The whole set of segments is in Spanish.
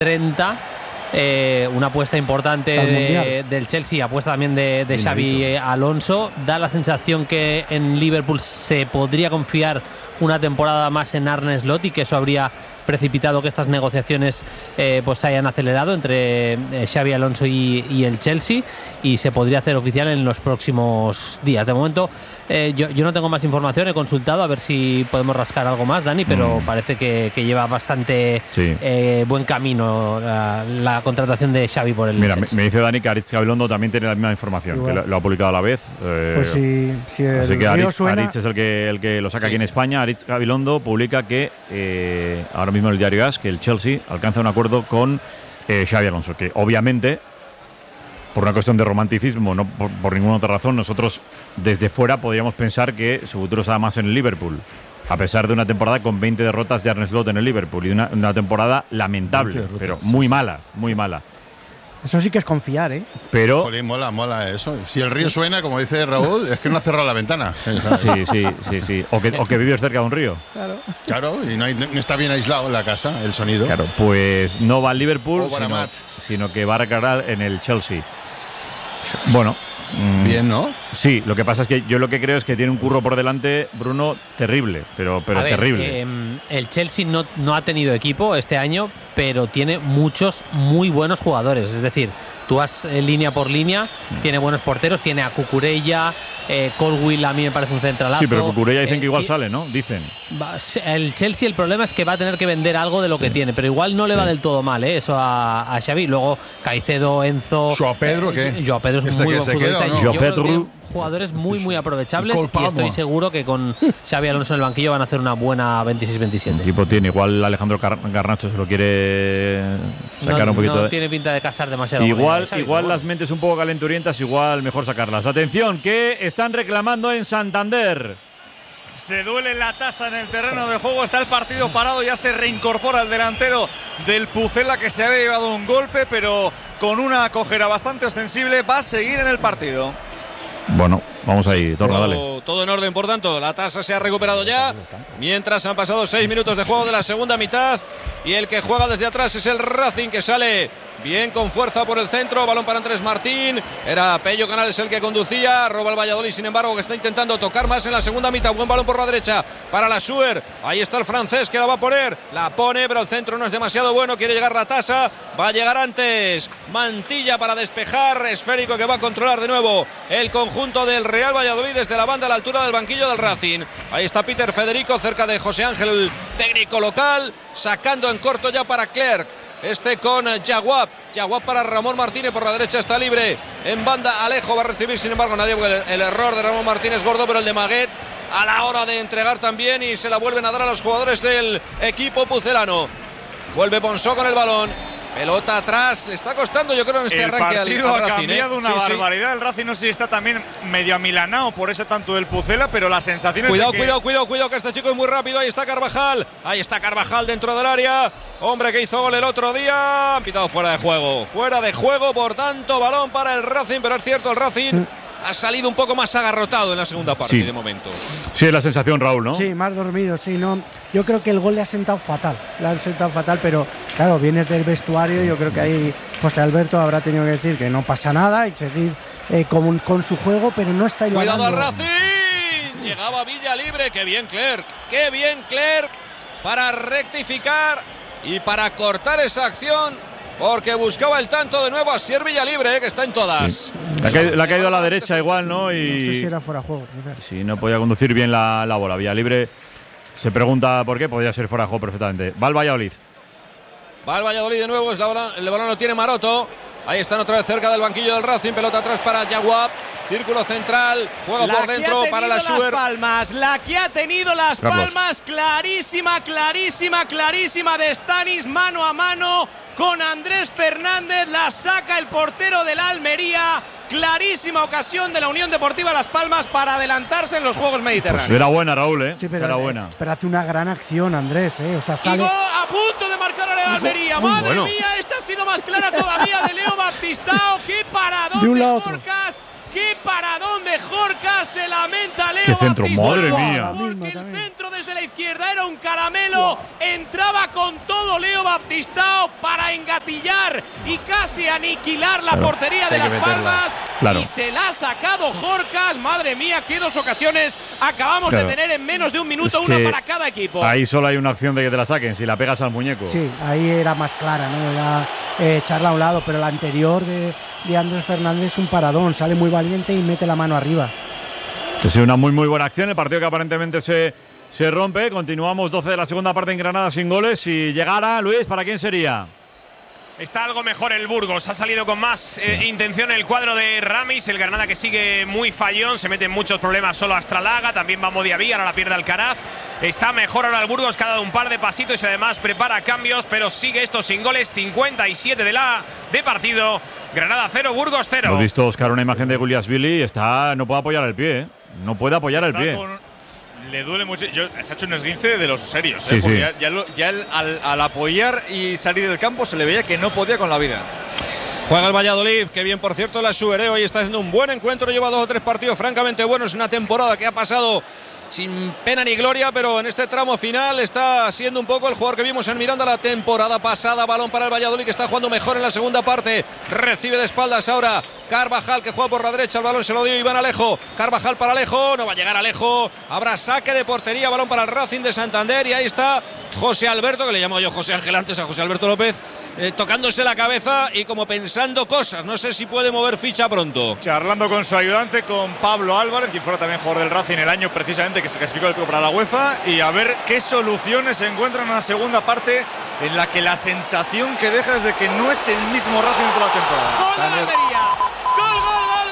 30. Una apuesta importante del Chelsea, apuesta también de Xabi Alonso. Da la sensación que en Liverpool se podría confiar una temporada más en Arne Slot y que eso habría precipitado que estas negociaciones pues se hayan acelerado entre Xabi Alonso y el Chelsea, y se podría hacer oficial en los próximos días. De momento yo no tengo más información, he consultado a ver si podemos rascar algo más, Dani, pero parece que lleva bastante buen camino la contratación de Xavi por el Chelsea. Me dice Dani que Aritz Gabilondo también tiene la misma información, que lo ha publicado a la vez. Pues si así que Aritz es el que lo saca aquí en España. Aritz Gabilondo publica que ahora mismo en el diario AS que el Chelsea alcanza un acuerdo con Xabi Alonso, que obviamente por una cuestión de romanticismo, no por ninguna otra razón, nosotros desde fuera podríamos pensar que su futuro está más en el Liverpool, a pesar de una temporada con 20 derrotas de Arne Slot en el Liverpool y una temporada lamentable, pero muy mala. Eso sí que es confiar, ¿eh? Pero jolín, mola eso. Si el río suena, como dice Raúl, es que no ha cerrado la ventana. Sí. O que vives cerca de un río. Claro, y no está bien aislado en la casa el sonido. Claro, pues no va al Liverpool, sino que va a recargar en el Chelsea. Bueno. Bien, ¿no? Sí, lo que pasa es que yo lo que creo es que tiene un curro por delante, Bruno, terrible, pero terrible. El Chelsea no ha tenido equipo este año, pero tiene muchos muy buenos jugadores. Es decir, tú vas línea por línea, tiene buenos porteros, tiene a Cucurella, Colwill a mí me parece un centralazo. Sí, pero Cucurella dicen que igual sale, ¿no? Dicen. El Chelsea, el problema es que va a tener que vender algo de lo que tiene, pero igual no le va del todo mal, eso a Xavi. Luego Caicedo, Enzo… ¿Joao Pedro qué? Joao Pedro es muy buen futbolista. Joao Pedro… Jugadores muy aprovechables, y estoy seguro que con Xabi Alonso en el banquillo van a hacer una buena 26-27. El equipo tiene, igual Alejandro Garnacho se lo quiere sacar un poquito. No tiene pinta de casar demasiado. Igual las mentes un poco calenturientas, igual mejor sacarlas. Atención, que están reclamando en Santander. Se duele la tasa en el terreno de juego, está el partido parado, ya se reincorpora el delantero del Pucela, que se había llevado un golpe, pero con una cojera bastante ostensible va a seguir en el partido. Bueno, vamos ahí, Torna, dale. Todo en orden, por tanto, la tasa se ha recuperado ya, mientras han pasado 6 minutos de juego de la segunda mitad, y el que juega desde atrás es el Racing, que sale bien con fuerza por el centro, balón para Andrés Martín, era Pello Canales el que conducía, roba el Valladolid, sin embargo, que está intentando tocar más en la segunda mitad, buen balón por la derecha para la Suer, ahí está el francés que la va a poner, la pone, pero el centro no es demasiado bueno, quiere llegar la tasa, va a llegar antes Mantilla para despejar, esférico que va a controlar de nuevo el conjunto del Real Valladolid desde la banda a la altura del banquillo del Racing, ahí está Peter Federico cerca de José Ángel, técnico local, sacando en corto ya para Clerc. Con Jaguap para Ramón Martínez, por la derecha está libre, en banda Alejo va a recibir, sin embargo nadie, porque el error de Ramón Martínez gordo, pero el de Maguet a la hora de entregar también, y se la vuelven a dar a los jugadores del equipo pucelano. Vuelve Bonsó con el balón, pelota atrás, le está costando, yo creo, en este arranque al Racing. El partido ha cambiado una barbaridad. El Racing no sé si está también medio amilanado por ese tanto del Pucela, pero la sensación es Cuidado, que este chico es muy rápido. Ahí está Carvajal dentro del área. Hombre que hizo gol el otro día. Han pitado fuera de juego, por tanto, balón para el Racing, pero es cierto, el Racing ha salido un poco más agarrotado en la segunda parte de momento. Sí, es la sensación, Raúl, ¿no? Sí, más dormido, sí, no. Yo creo que el gol le ha sentado fatal, pero claro, vienes del vestuario, yo creo que ahí José Alberto habrá tenido que decir que no pasa nada y seguir con su juego, pero no está igualando. ¡Cuidado al Racing! Llegaba Villa libre, qué bien Clerc para rectificar y para cortar esa acción, porque buscaba el tanto de nuevo a Asier Villalibre, que está en todas. Sí. Le ha caído a la derecha igual, ¿no? Y no sé si era fuera de juego. Sí, no podía conducir bien la bola. Villalibre se pregunta por qué, podría ser fuera de juego perfectamente. Va el Valladolid de nuevo, el balón lo tiene Maroto. Ahí están otra vez cerca del banquillo del Racing, pelota atrás para Jaguap. Círculo central, juego por dentro para la Suer. La que ha tenido las palmas, clarísima de Stanis, mano a mano con Andrés Fernández, la saca el portero del Almería. Clarísima ocasión de la Unión Deportiva Las Palmas para adelantarse en los Juegos Mediterráneos. Pues era buena, Raúl, Sí, pero era buena. Pero hace una gran acción, Andrés, O sea, sale… Y a punto de marcar a la Almería. Madre mía, esta ha sido más clara todavía de Leo Baptistao. ¡Qué paradón de Jorcas! ¡Qué paradón de Jorcas! Se lamenta Leo ¡Qué centro! Baptistao, ¡Madre mía! Porque el centro desde la izquierda izquierda, era un caramelo, entraba con todo Leo Baptistao para engatillar y casi aniquilar la portería de Las Palmas, y se la ha sacado Jorcas. Madre mía, qué dos ocasiones acabamos de tener en menos de un minuto, una para cada equipo. Ahí solo hay una opción de que te la saquen, si la pegas al muñeco. Sí, ahí era más clara, ¿no? Era echarla a un lado, pero la anterior de Andrés Fernández es un paradón, sale muy valiente y mete la mano arriba. Es una muy buena acción, el partido que aparentemente se rompe. Continuamos 12 de la segunda parte en Granada sin goles. Si llegara, Luis, ¿para quién sería? Está algo mejor el Burgos, ha salido con más intención el cuadro de Ramis, el Granada que sigue muy fallón, se mete en muchos problemas solo Astralaga, también va Modiaví, ahora la pierde Alcaraz. Está mejor ahora el Burgos, que ha dado un par de pasitos y además prepara cambios, pero sigue esto sin goles, 57 de partido, Granada 0, Burgos 0. Hemos visto, Oscar, una imagen de Guliasvili, no puede apoyar el pie, no puede apoyar el pie. Le duele mucho. Se ha hecho un esguince de los serios. Sí, porque ya al apoyar y salir del campo se le veía que no podía con la vida. Juega el Valladolid, que bien, por cierto, la Suere hoy está haciendo un buen encuentro. Lleva 2 o 3 partidos francamente buenos. Una temporada que ha pasado sin pena ni gloria, pero en este tramo final está siendo un poco el jugador que vimos en Miranda la temporada pasada. Balón para el Valladolid, que está jugando mejor en la segunda parte. Recibe de espaldas ahora Carvajal, que juega por la derecha. El balón se lo dio Iván Alejo. Carvajal para Alejo, no va a llegar Alejo. Habrá saque de portería, balón para el Racing de Santander. Y ahí está José Alberto, que le llamo yo José Ángel antes a José Alberto López, tocándose la cabeza y como pensando cosas. No sé si puede mover ficha pronto. Charlando con su ayudante, con Pablo Álvarez, quien fuera también jugador del Racing el año precisamente que se clasificó el club para la UEFA, y a ver qué soluciones se encuentran en la segunda parte, en la que la sensación que deja es de que no es el mismo Racing de toda la temporada. ¡Gol de la Almería! ¡Gol!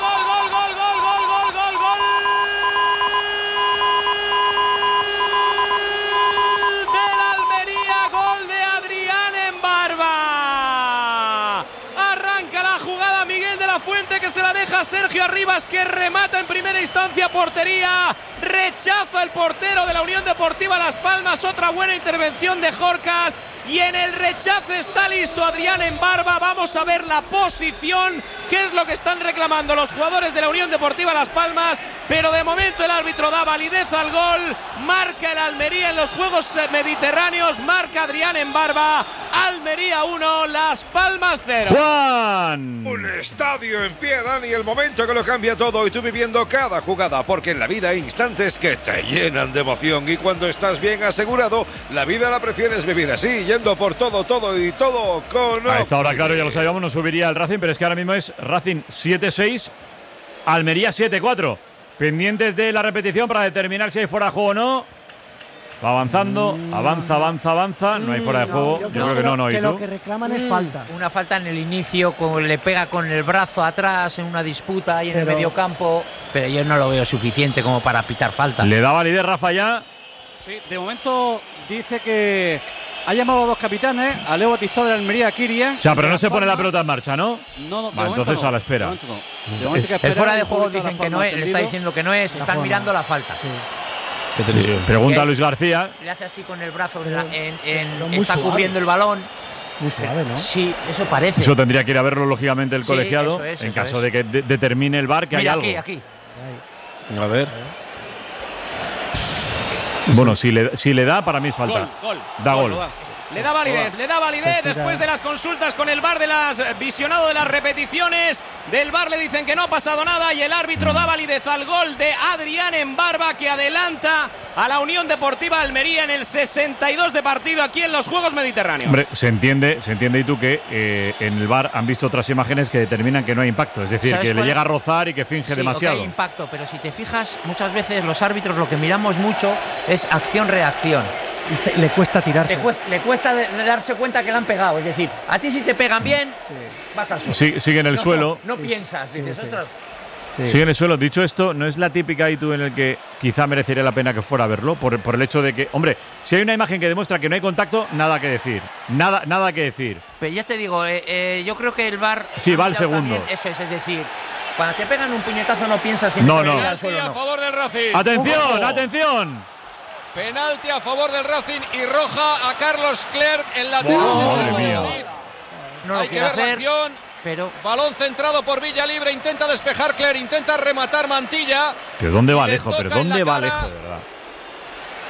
¡De la Almería! ¡Gol de Adrián en Barba! Arranca la jugada Miguel de la Fuente, que se la deja a Sergio Arribas, que remata en primera instancia portería. Rechaza el portero de la Unión Deportiva Las Palmas. Otra buena intervención de Jorcas. Y en el rechace está listo Adrián en Barba. Vamos a ver la posición, qué es lo que están reclamando los jugadores de la Unión Deportiva Las Palmas. Pero de momento el árbitro da validez al gol. Marca el Almería en los Juegos Mediterráneos. Marca Adrián en Barba. Almería 1, Las Palmas 0. ¡Juan! Un estadio en pie, Dani, el momento que lo cambia todo, y tú viviendo cada jugada, porque en la vida hay instantes que te llenan de emoción, y cuando estás bien asegurado, la vida la prefieres vivir así, yendo por todo y todo con... A esta hora, claro, ya lo sabíamos, no subiría el Racing, pero es que ahora mismo es Racing 7-6, Almería 7-4. Pendientes de la repetición para determinar si hay fuera de juego o no. Va avanzando, avanza. No hay fuera de juego. Yo creo que no. Que lo que reclaman es falta. Una falta en el inicio, le pega con el brazo atrás en una disputa ahí en el mediocampo. Pero yo no lo veo suficiente como para pitar falta. ¿Le da validez Rafa ya? Sí, de momento dice que ha llamado a 2 capitanes, a Leo Batistao de la Almería, a Kiria. O sea, pero no se pone la pelota en marcha, ¿no? No, vale, entonces a la espera. El fuera de juego dicen que no es, le está diciendo que no es, están mirando la falta. Sí. Pregunta a Luis García. Le hace así con el brazo, está cubriendo el balón. Muy suave, ¿no? Sí, eso parece. Eso tendría que ir a verlo, lógicamente, el colegiado, en caso de que determine el VAR que mira, hay algo. Aquí. A ver. Bueno, si le da, para mí es falta. Da gol. Le da validez después de las consultas con el VAR, de las visionado de las repeticiones del VAR. Le dicen que no ha pasado nada y el árbitro da validez al gol de Adrián en Barba, que adelanta a la Unión Deportiva Almería en el 62 de partido aquí en los Juegos Mediterráneos. Hombre, se entiende y tú que en el VAR han visto otras imágenes que determinan que no hay impacto, es decir, que le llega a rozar y que finge demasiado. Sí, hay impacto, pero si te fijas, muchas veces los árbitros lo que miramos mucho es acción-reacción. Le cuesta tirarse. Le cuesta darse cuenta que le han pegado. Es decir, a ti si te pegan bien, vas al suelo. Sigue en el suelo. No piensas, dices, ostras. Sigue en el suelo. Dicho esto, no es la típica Itu en el que quizá merecería la pena que fuera a verlo, por el hecho de que, hombre, si hay una imagen que demuestra que no hay contacto, nada que decir. Nada que decir. Pero ya te digo, yo creo que el VAR... Sí, va al segundo. Eso es decir, cuando te pegan un puñetazo no piensas si no. Penalti a favor del Racing. ¡Atención! Penalti a favor del Racing y roja a Carlos Clerc, el lateral. Madre mía. Hay que ver la acción. Pero balón centrado por Villalibre, intenta despejar Clerc, intenta rematar Mantilla. ¿Pero dónde va Alejo? ¿Pero dónde va Alejo, de verdad?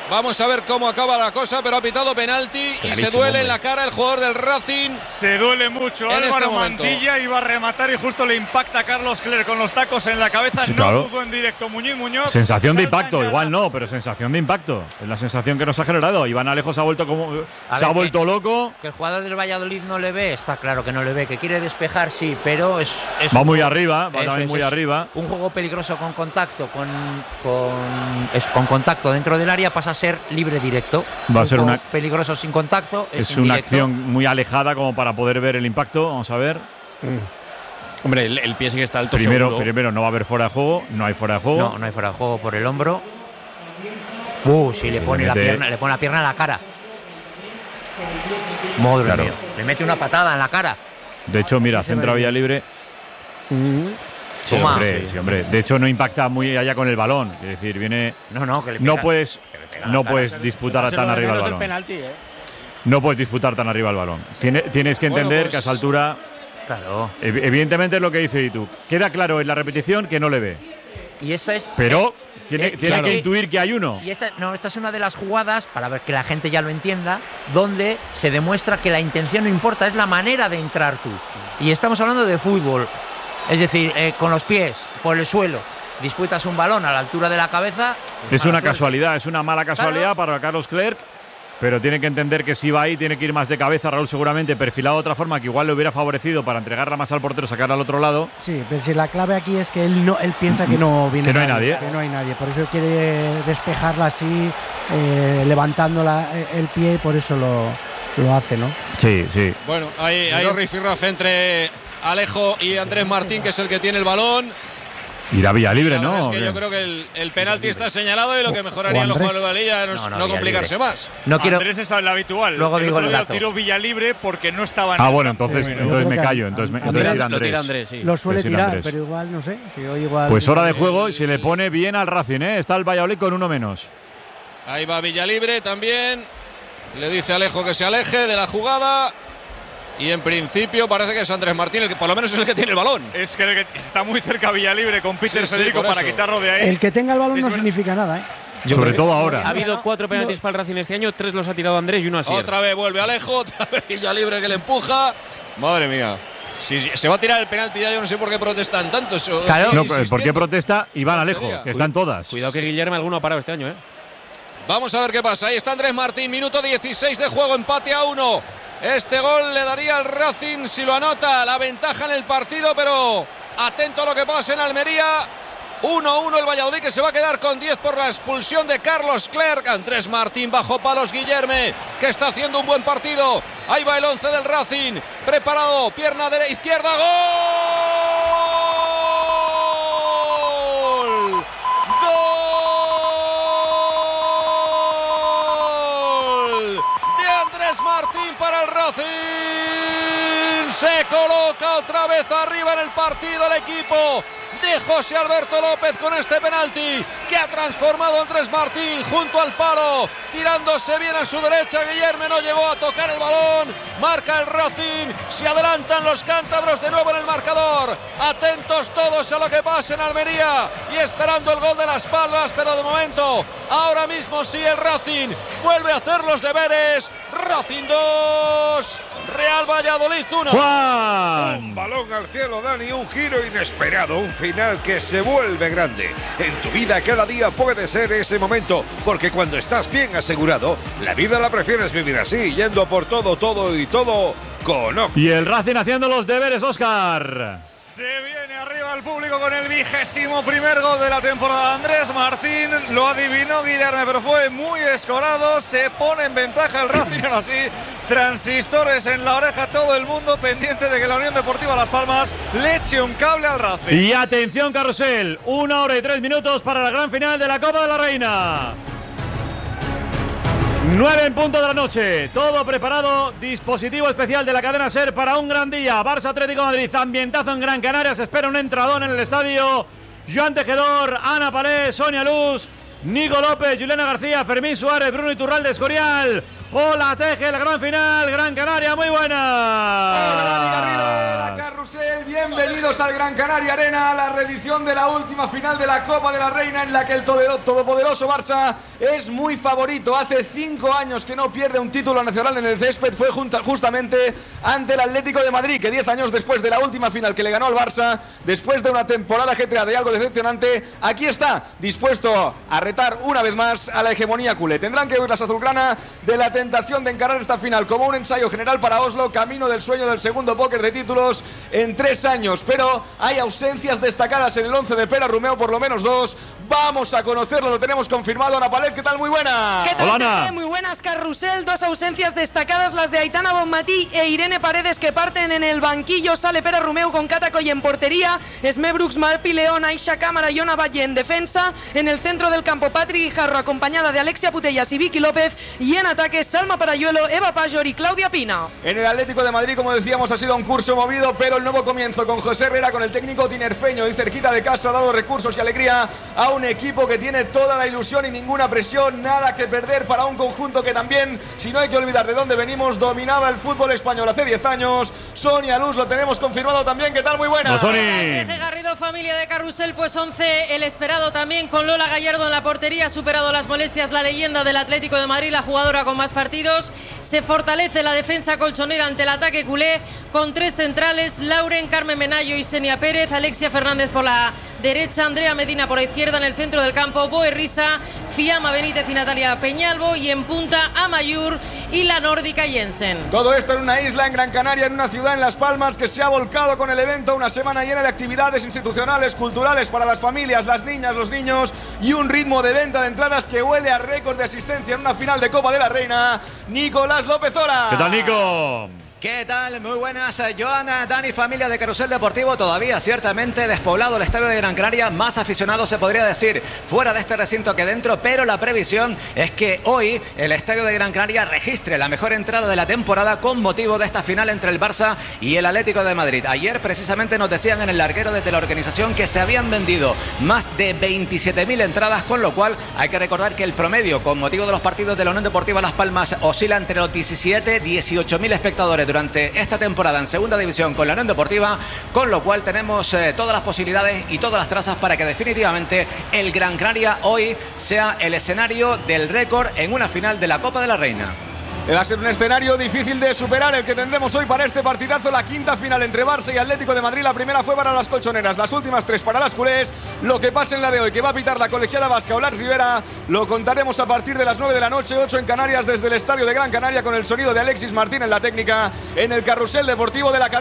Vamos a ver cómo acaba la cosa, pero ha pitado penalti y se duele en la cara el jugador del Racing. Se duele mucho. Álvaro Mantilla iba a rematar y justo le impacta a Carlos Clerc con los tacos en la cabeza. Sí, no pudo en directo Muñoz. Sensación de impacto, igual no, pero sensación de impacto. Es la sensación que nos ha generado. Iván Alejo se ha vuelto loco. Que el jugador del Valladolid no le ve, está claro que no le ve. Que quiere despejar, sí, pero es va muy arriba, va también muy arriba. Un juego peligroso con contacto, con contacto dentro del área pasa a ser libre directo. Va a ser una peligroso sin contacto. Es una acción muy alejada como para poder ver el impacto. Vamos a ver. Hombre, el pie sí que está alto. Primero no va a haber fuera de juego. No hay fuera de juego. No hay fuera de juego por el hombro. Sí, le pone la pierna en la cara. Madre mía. Le mete una patada en la cara. De hecho, mira, centra vía libre. Sí, hombre. De hecho, no impacta muy allá con el balón. Es decir, viene. No puedes disputar tan arriba el balón. No puedes disputar tan arriba el balón. Tienes que entender que a esa altura. Claro. Evidentemente es lo que dice Itu. Queda claro en la repetición que no le ve. Y esta es. Pero tiene que intuir que hay uno. Y esta es una de las jugadas, para ver que la gente ya lo entienda, donde se demuestra que la intención no importa, es la manera de entrar tú. Y estamos hablando de fútbol. Es decir, con los pies, por el suelo, disputas un balón a la altura de la cabeza. Es una casualidad, es una mala casualidad para Carlos Clerc, pero tiene que entender que si va ahí tiene que ir más de cabeza. Raúl seguramente perfilado de otra forma que igual le hubiera favorecido para entregarla más al portero, sacarla al otro lado. Sí, pero si la clave aquí es que él piensa que no viene no hay nadie. Que no hay nadie, por eso quiere despejarla así, levantando el pie y por eso lo hace, ¿no? Sí. Bueno, hay rifirraf entre Alejo y Andrés Martín, que es el que tiene el balón. Irá vía libre, ¿no? Es que yo creo que el penalti está señalado y lo que mejoraría en los jugadores de Valilla es no complicarse más. Andrés es el habitual. Luego digo el dato. Tiró vía libre porque no estaba en bueno, entonces me callo. Entonces tira Andrés. Lo suele tirar, pero igual, no sé. Pues hora de juego y se le pone bien al Racing, ¿eh? Está el Valladolid con uno menos. Ahí va Villalibre también. Le dice a Alejo que se aleje de la jugada. Y en principio parece que es Andrés Martín el que por lo menos es el que tiene el balón. Es que está muy cerca Villalibre con Peter Federico para quitarlo de ahí. El que tenga el balón no significa nada, ¿eh? Sobre todo ahora. Ha habido 4 penaltis para el Racing este año, 3 los ha tirado Andrés y 1 Asier. Otra vez vuelve Alejo, otra vez Villalibre que le empuja. Madre mía. Si se va a tirar el penalti ya, yo no sé por qué protestan tanto. Claro. No, ¿por qué protesta Iván Alejo? Que están todas. Cuidado que Guillermo alguno ha parado este año, ¿eh? Vamos a ver qué pasa. Ahí está Andrés Martín, minuto 16 de juego, empate a 1. Este gol le daría al Racing, si lo anota, la ventaja en el partido, pero atento a lo que pasa en Almería. 1-1 el Valladolid, que se va a quedar con 10 por la expulsión de Carlos Clerc. Andrés Martín bajo palos, Guillerme, que está haciendo un buen partido. Ahí va el 11 del Racing, preparado, pierna izquierda, ¡gol! Martín para el Racing, se coloca otra vez arriba en el partido el equipo de José Alberto López con este penalti que ha transformado a Andrés Martín junto al palo, tirándose bien a su derecha. Guillermo no llegó a tocar el balón, marca el Racing, se adelantan los cántabros de nuevo en el marcador, atentos todos a lo que pasa en Almería y esperando el gol de Las Palmas, pero de momento, ahora mismo sí el Racing vuelve a hacer los deberes. Racing 2, Real Valladolid 1. Un balón al cielo, Dani, un giro inesperado, un final que se vuelve grande. En tu vida cada día puede ser ese momento, porque cuando estás bien asegurado, la vida la prefieres vivir así, yendo por todo con Oc. Y el Racing haciendo los deberes, Óscar. Se viene arriba el público con el 21º gol de la temporada. Andrés Martín lo adivinó Guillermo, pero fue muy escorado. Se pone en ventaja el Racing, ahora sí. Transistores en la oreja, todo el mundo pendiente de que la Unión Deportiva Las Palmas le eche un cable al Racing. Y atención, carrusel, 1 hora y 3 minutos para la gran final de la Copa de la Reina. 9 en punto de la noche, todo preparado, dispositivo especial de la cadena SER para un gran día. Barça Atlético de Madrid, ambientazo en Gran Canaria, se espera un entradón en el estadio. Joan Tejedor, Ana Palés, Sonia Luz, Nico López, Juliana García, Fermín Suárez, Bruno Iturralde, Escorial. Hola Teje, la gran final, Gran Canaria, muy buena. Hola Dani Garrido, la carrusel, bienvenido. Bienvenidos al Gran Canaria Arena, a la reedición de la última final de la Copa de la Reina, en la que el todopoderoso Barça es muy favorito. Hace 5 años que no pierde un título nacional en el césped, fue justamente ante el Atlético de Madrid, que 10 años después de la última final que le ganó al Barça, después de una temporada ajetreada y algo decepcionante, aquí está, dispuesto a retar una vez más a la hegemonía culé. Tendrán que huir las azulgrana de la tentación de encarar esta final como un ensayo general para Oslo, camino del sueño del segundo póker de títulos en 3 años, pero hay ausencias destacadas en el 11 de Pere Romeu, por lo menos 2. Vamos a conocerlo, lo tenemos confirmado. Ana Palet, ¿qué tal? Muy buena. ¿Qué tal? Hola, Ana. Muy buenas, Carrusel. 2 ausencias destacadas, las de Aitana Bonmatí e Irene Paredes, que parten en el banquillo. Sale Pere Romeu con Catacoy en portería, Esme Brooks, Marpi León, Aisha Cámara y Ona Valle en defensa. En el centro del campo, Patri Guijarro, acompañada de Alexia Putellas y Vicky López. Y en ataque, Salma Parayuelo, Eva Pajor y Claudia Pina. En el Atlético de Madrid, como decíamos, ha sido un curso movido, pero el nuevo comienzo con José Herrera, con el técnico tinerfeño y cerquita de casa, ha dado recursos y alegría a un equipo que tiene toda la ilusión y ninguna presión, nada que perder para un conjunto que también, si no hay que olvidar de dónde venimos, dominaba el fútbol español hace 10 años. Sonia Luz, lo tenemos confirmado también. ¿Qué tal? Muy buena. Garrido, familia de Carrusel, pues 11 el esperado también, con Lola Gallardo en la portería. Ha superado las molestias la leyenda del Atlético de Madrid, la jugadora con más partidos. Se fortalece la defensa colchonera ante el ataque culé, con 3 centrales: Lauren, Carmen Menayo y Senia Pérez, Alexia Fernández por la derecha, Andrea Medina por la izquierda. En el centro del campo, Boe Risa, Fiamma Benítez y Natalia Peñalvo, y en punta Amayur y la nórdica Jensen. Todo esto en una isla en Gran Canaria, en una ciudad en Las Palmas que se ha volcado con el evento. Una semana llena de actividades institucionales, culturales para las familias, las niñas, los niños, y un ritmo de venta de entradas que huele a récord de asistencia en una final de Copa de la Reina. Nicolás López Ora. ¿Qué tal, Nico? ¿Qué tal? Muy buenas, Joana, Dani, familia de Carrusel Deportivo. Todavía ciertamente despoblado el estadio de Gran Canaria, más aficionados se podría decir fuera de este recinto que dentro, pero la previsión es que hoy el estadio de Gran Canaria registre la mejor entrada de la temporada con motivo de esta final entre el Barça y el Atlético de Madrid. Ayer precisamente nos decían en el larguero desde la organización que se habían vendido más de 27.000 entradas, con lo cual hay que recordar que el promedio con motivo de los partidos de la Unión Deportiva Las Palmas oscila entre los 17 y 18.000 espectadores durante esta temporada en segunda división con la Unión Deportiva, con lo cual tenemos todas las posibilidades y todas las trazas para que definitivamente el Gran Canaria hoy sea el escenario del récord en una final de la Copa de la Reina. Va a ser un escenario difícil de superar el que tendremos hoy para este partidazo, la quinta final entre Barça y Atlético de Madrid. La primera fue para las colchoneras, las últimas 3 para las culés. Lo que pase en la de hoy, que va a pitar la colegiada vasca Olar Rivera, lo contaremos a partir de las 9 de la noche, 8 en Canarias, desde el estadio de Gran Canaria, con el sonido de Alexis Martín en la técnica, en el Carrusel Deportivo de la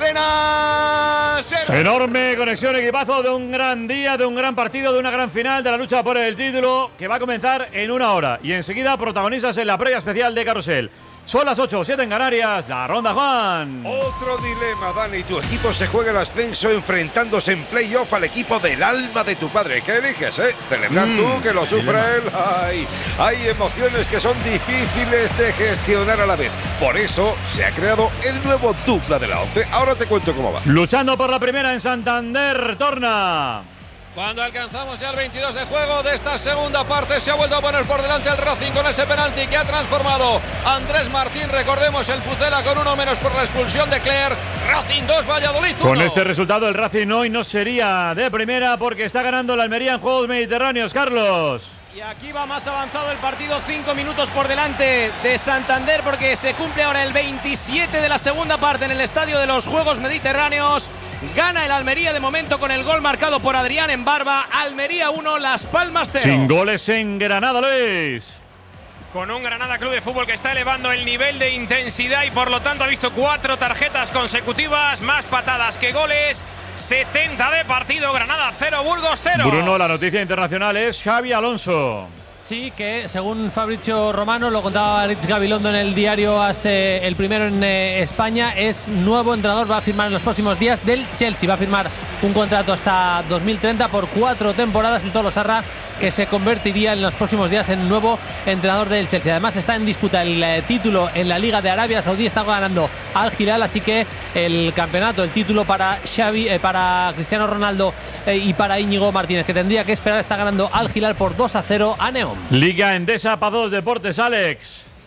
cadena SER. Enorme conexión, equipazo de un gran día, de un gran partido, de una gran final, de la lucha por el título, que va a comenzar en 1 hora. Y enseguida protagonistas en la previa especial de Carrusel. Son las 8 o 7 en Canarias, la ronda, Juan. Otro dilema, Dani. Tu equipo se juega el ascenso enfrentándose en playoff al equipo del alma de tu padre. ¿Qué eliges, Celebrar tú, que lo sufra él. Hay emociones que son difíciles de gestionar a la vez. Por eso se ha creado el nuevo dupla de la 11. Ahora te cuento cómo va. Luchando por la primera en Santander, Torna. Cuando alcanzamos ya el 22 de juego de esta segunda parte, se ha vuelto a poner por delante el Racing con ese penalti que ha transformado Andrés Martín. Recordemos, el Pucela con 1 menos por la expulsión de Cler. Racing 2, Valladolid 1. Con ese resultado el Racing hoy no sería de primera, porque está ganando la Almería en Juegos Mediterráneos, Carlos. Y aquí va más avanzado el partido, 5 minutos por delante de Santander, porque se cumple ahora el 27 de la segunda parte en el estadio de los Juegos Mediterráneos. Gana el Almería de momento con el gol marcado por Adrián en Barba. Almería 1, Las Palmas 0. Sin goles en Granada, Luis. Con un Granada Club de Fútbol que está elevando el nivel de intensidad y por lo tanto ha visto 4 tarjetas consecutivas, más patadas que goles. 70 de partido, Granada 0, Burgos 0. Bruno, la noticia internacional es Xabi Alonso. Sí, que según Fabrizio Romano, lo contaba Rich Gabilondo en el diario AS, el primero en España, es nuevo entrenador, va a firmar en los próximos días del Chelsea, va a firmar un contrato hasta 2030 por 4 temporadas, el Tolo Sarra, que se convertiría en los próximos días en nuevo entrenador del Chelsea. Además está en disputa el título en la Liga de Arabia Saudí, está ganando Al Hilal, así que el campeonato, el título para Xavi, para Cristiano Ronaldo y para Íñigo Martínez, que tendría que esperar, está ganando Al Hilal por 2-0 a Neom. Liga Endesa para 2 Deportes, Alex.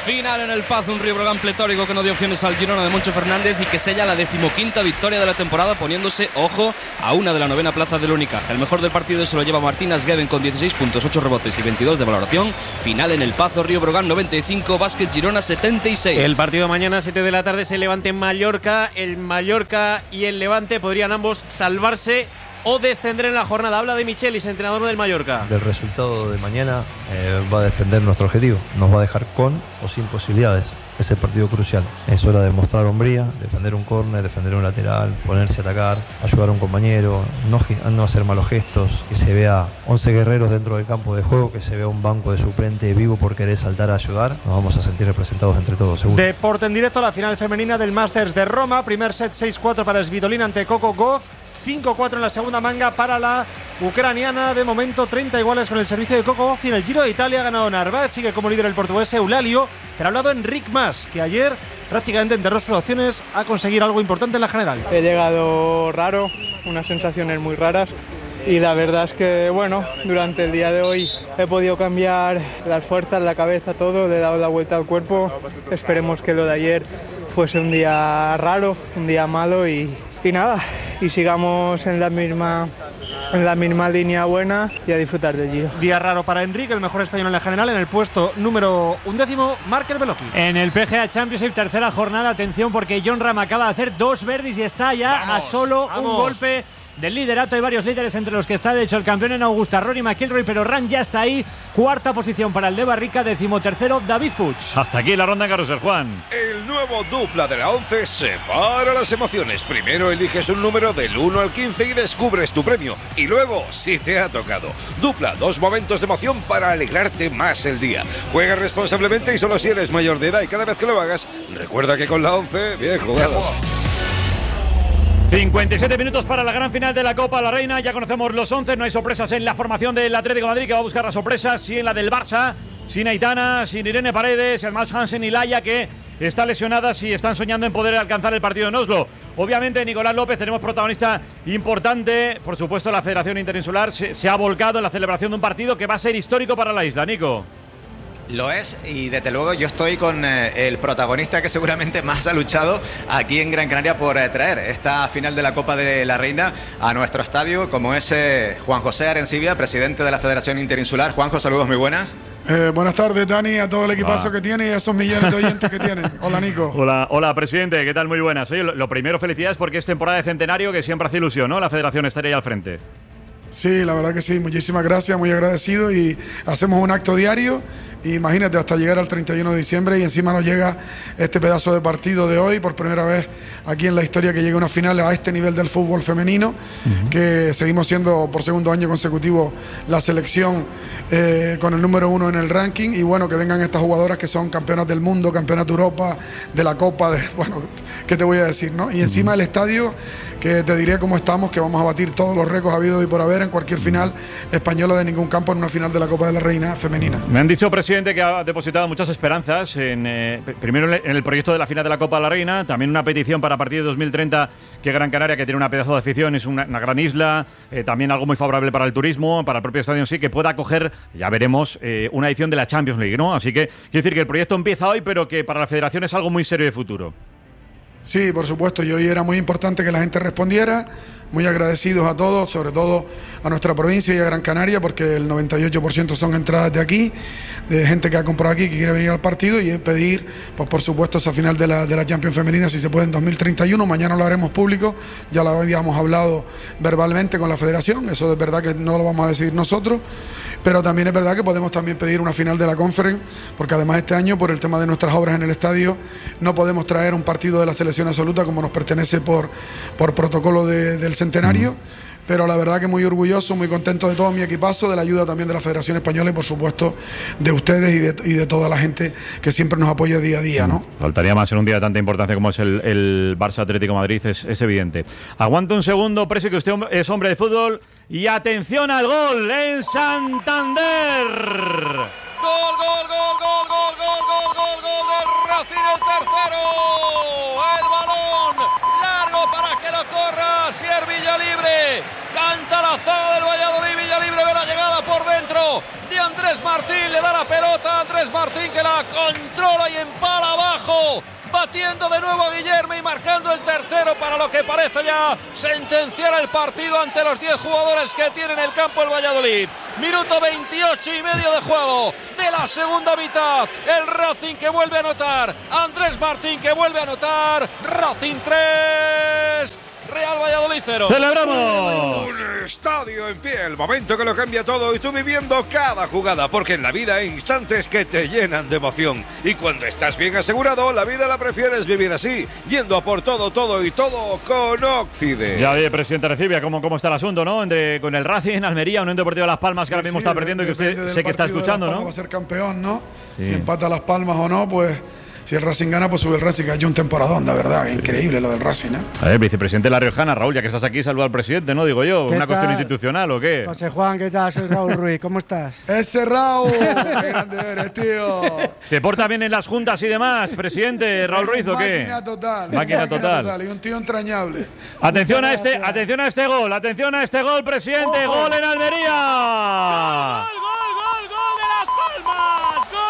Final en el Paz, un Río Breogán pletórico que no dio opciones al Girona de Moncho Fernández y que sella la 15ª victoria de la temporada, poniéndose, ojo, a una de la 9ª plaza del Unicaja. El mejor del partido se lo lleva Martín Asgueden con 16 puntos, 8 rebotes y 22 de valoración. Final en el Pazo, Río Breogán 95, Básquet Girona 76. El partido mañana 7 de la tarde se Levante en Mallorca. El Mallorca y el Levante podrían ambos salvarse o descender en la jornada. Habla de Michelis, entrenador del Mallorca. Del resultado de mañana va a depender nuestro objetivo. Nos va a dejar con o sin posibilidades. Es el partido crucial. Es hora de mostrar hombría, defender un córner, defender un lateral, ponerse a atacar, ayudar a un compañero, no hacer malos gestos, que se vea 11 guerreros dentro del campo de juego, que se vea un banco de suplente vivo por querer saltar a ayudar. Nos vamos a sentir representados entre todos, seguro. Deporte en directo, la final femenina del Masters de Roma. Primer set 6-4 para Svitolina ante Coco Gauff. 5-4 en la segunda manga para la ucraniana. De momento 30 iguales con el servicio de Coco Gauff. Y en el Giro de Italia ha ganado Narváez. Sigue como líder el portugués Eulalio. Pero ha hablado Enric Mas, que ayer prácticamente enterró sus opciones a conseguir algo importante en la general. He llegado raro, unas sensaciones muy raras. Y la verdad es que, bueno, durante el día de hoy he podido cambiar las fuerzas, la cabeza, todo. Le he dado la vuelta al cuerpo. Esperemos que lo de ayer fuese un día raro, un día malo y nada, y sigamos en la misma línea buena y a disfrutar del Giro. Día raro para Enrique, el mejor español en la general. En el puesto número 11, Markel Beloki. En el PGA Championship, tercera jornada, atención porque Jon Rahm acaba de hacer 2 birdies y está ya a solo un golpe del liderato. Hay varios líderes entre los que está, de hecho, el campeón en Augusta, Rory McIlroy, pero Rahm ya está ahí. Cuarta posición para el de Barrica, 13º David Puig. Hasta aquí la ronda en Carrusel, Juan. El nuevo dupla de la 11 separa las emociones. Primero eliges un número del 1 al 15 y descubres tu premio. Y luego, si te ha tocado, dupla 2 momentos de emoción para alegrarte más el día. Juega responsablemente y solo si eres mayor de edad. Y cada vez que lo hagas, recuerda que con la 11, bien jugado. 57 minutos para la gran final de la Copa de la Reina. Ya conocemos los 11, no hay sorpresas en la formación del Atlético de Madrid, que va a buscar las sorpresas, sí en la del Barça, sin Aitana, sin Irene Paredes, además Hansen y Laia, que está lesionadas y están soñando en poder alcanzar el partido en Oslo. Obviamente, Nicolás López, tenemos protagonista importante. Por supuesto, la Federación Interinsular se ha volcado en la celebración de un partido que va a ser histórico para la isla. Nico. Lo es, y desde luego yo estoy con el protagonista que seguramente más ha luchado aquí en Gran Canaria por traer esta final de la Copa de la Reina a nuestro estadio, como es Juan José Arencibia, presidente de la Federación Interinsular. Juanjo, saludos muy buenas. Buenas tardes, Dani, a todo el equipazo que tiene y a esos millones de oyentes que tienen. Hola, Nico. Hola, presidente, ¿qué tal? Muy buenas. Oye, lo primero, felicidades porque es temporada de centenario, que siempre hace ilusión, ¿no? La Federación estaría ahí al frente. Sí, la verdad que sí, muchísimas gracias, muy agradecido, y hacemos un acto diario. Imagínate, hasta llegar al 31 de diciembre y encima nos llega este pedazo de partido de hoy, por primera vez aquí en la historia que llega una final a este nivel del fútbol femenino, que seguimos siendo por segundo año consecutivo la selección con el número 1 en el ranking, y bueno, que vengan estas jugadoras que son campeonas del mundo, campeonas de Europa, de la Copa, bueno, ¿qué te voy a decir, no? Y encima el estadio, que te diré cómo estamos, que vamos a batir todos los récords habidos y por haber en cualquier final española de ningún campo en una final de la Copa de la Reina femenina. Me han dicho, presidente, que ha depositado muchas esperanzas primero en el proyecto de la final de la Copa de la Reina, también una petición para a partir de 2030 que Gran Canaria, que tiene una pedazo de afición, es una gran isla, también algo muy favorable para el turismo, para el propio estadio en sí, que pueda acoger, ya veremos, una edición de la Champions League, ¿no? Así que quiero decir que el proyecto empieza hoy, pero que para la Federación es algo muy serio de futuro. Sí, por supuesto, y hoy era muy importante que la gente respondiera. Muy agradecidos a todos, sobre todo a nuestra provincia y a Gran Canaria, porque el 98% son entradas de aquí, de gente que ha comprado aquí, que quiere venir al partido, y pedir, pues por supuesto, esa final de la Champions Femenina, si se puede, en 2031. Mañana lo haremos público, ya lo habíamos hablado verbalmente con la Federación, eso es verdad que no lo vamos a decidir nosotros, pero también es verdad que podemos también pedir una final de la Conference, porque además este año, por el tema de nuestras obras en el estadio, no podemos traer un partido de la selección absoluta como nos pertenece por protocolo del centenario, pero la verdad que muy orgulloso, muy contento de todo mi equipazo, de la ayuda también de la Federación Española y por supuesto de ustedes y de toda la gente que siempre nos apoya día a día, ¿no? Faltaría más en un día de tanta importancia como es el Barça Atlético Madrid, es evidente. Aguanta un segundo, Presi, que usted es hombre de fútbol, y atención al gol en Santander. Gol del Racing, el tercero. El balón largo para que lo corra Sier Villalibre. Canta la zaga del Valladolid. Villalibre ve la llegada por dentro. centro de Andrés Martín, le da la pelota, Andrés Martín que la controla y empala abajo, batiendo de nuevo a Guillermo y marcando el tercero para lo que parece ya sentenciar el partido ante los 10 jugadores que tiene en el campo el Valladolid. Minuto 28 y medio de juego de la segunda mitad. El Racing que vuelve a anotar, Andrés Martín que vuelve a anotar. Racing 3, Real Valladolid 0. ¡Celebramos! Un estadio en pie, el momento que lo cambia todo y tú viviendo cada jugada, porque en la vida hay instantes que te llenan de emoción. Y cuando estás bien asegurado, la vida la prefieres vivir así, yendo a por todo, todo y todo con Occide. Ya ve, presidente Recibia, cómo está el asunto, ¿no? Con el Racing, Almería, Unión Deportiva Las Palmas, que ahora mismo está perdiendo y que usted sé que está escuchando, ¿no? Va a ser campeón, ¿no? Sí. Si empata Las Palmas o no, pues... Si el Racing gana, pues sube el Racing, que ha hecho un temporadón, de verdad. Sí. Increíble lo del Racing, ¿eh? A ver, vicepresidente de La Riojana, Raúl, ya que estás aquí, saluda al presidente, ¿no? Digo yo, ¿una cuestión institucional o qué? José Juan, ¿qué tal? Soy Raúl Ruiz, ¿cómo estás? ¡Ese Raúl! ¡Qué grande eres, tío! ¿Se porta bien en las juntas y demás, presidente Raúl Ruiz o qué? Máquina total. Máquina total. Y un tío entrañable. Atención a este gol, presidente. ¡Oh! ¡Gol en Almería! ¡Gol de Las Palmas! ¡Gol!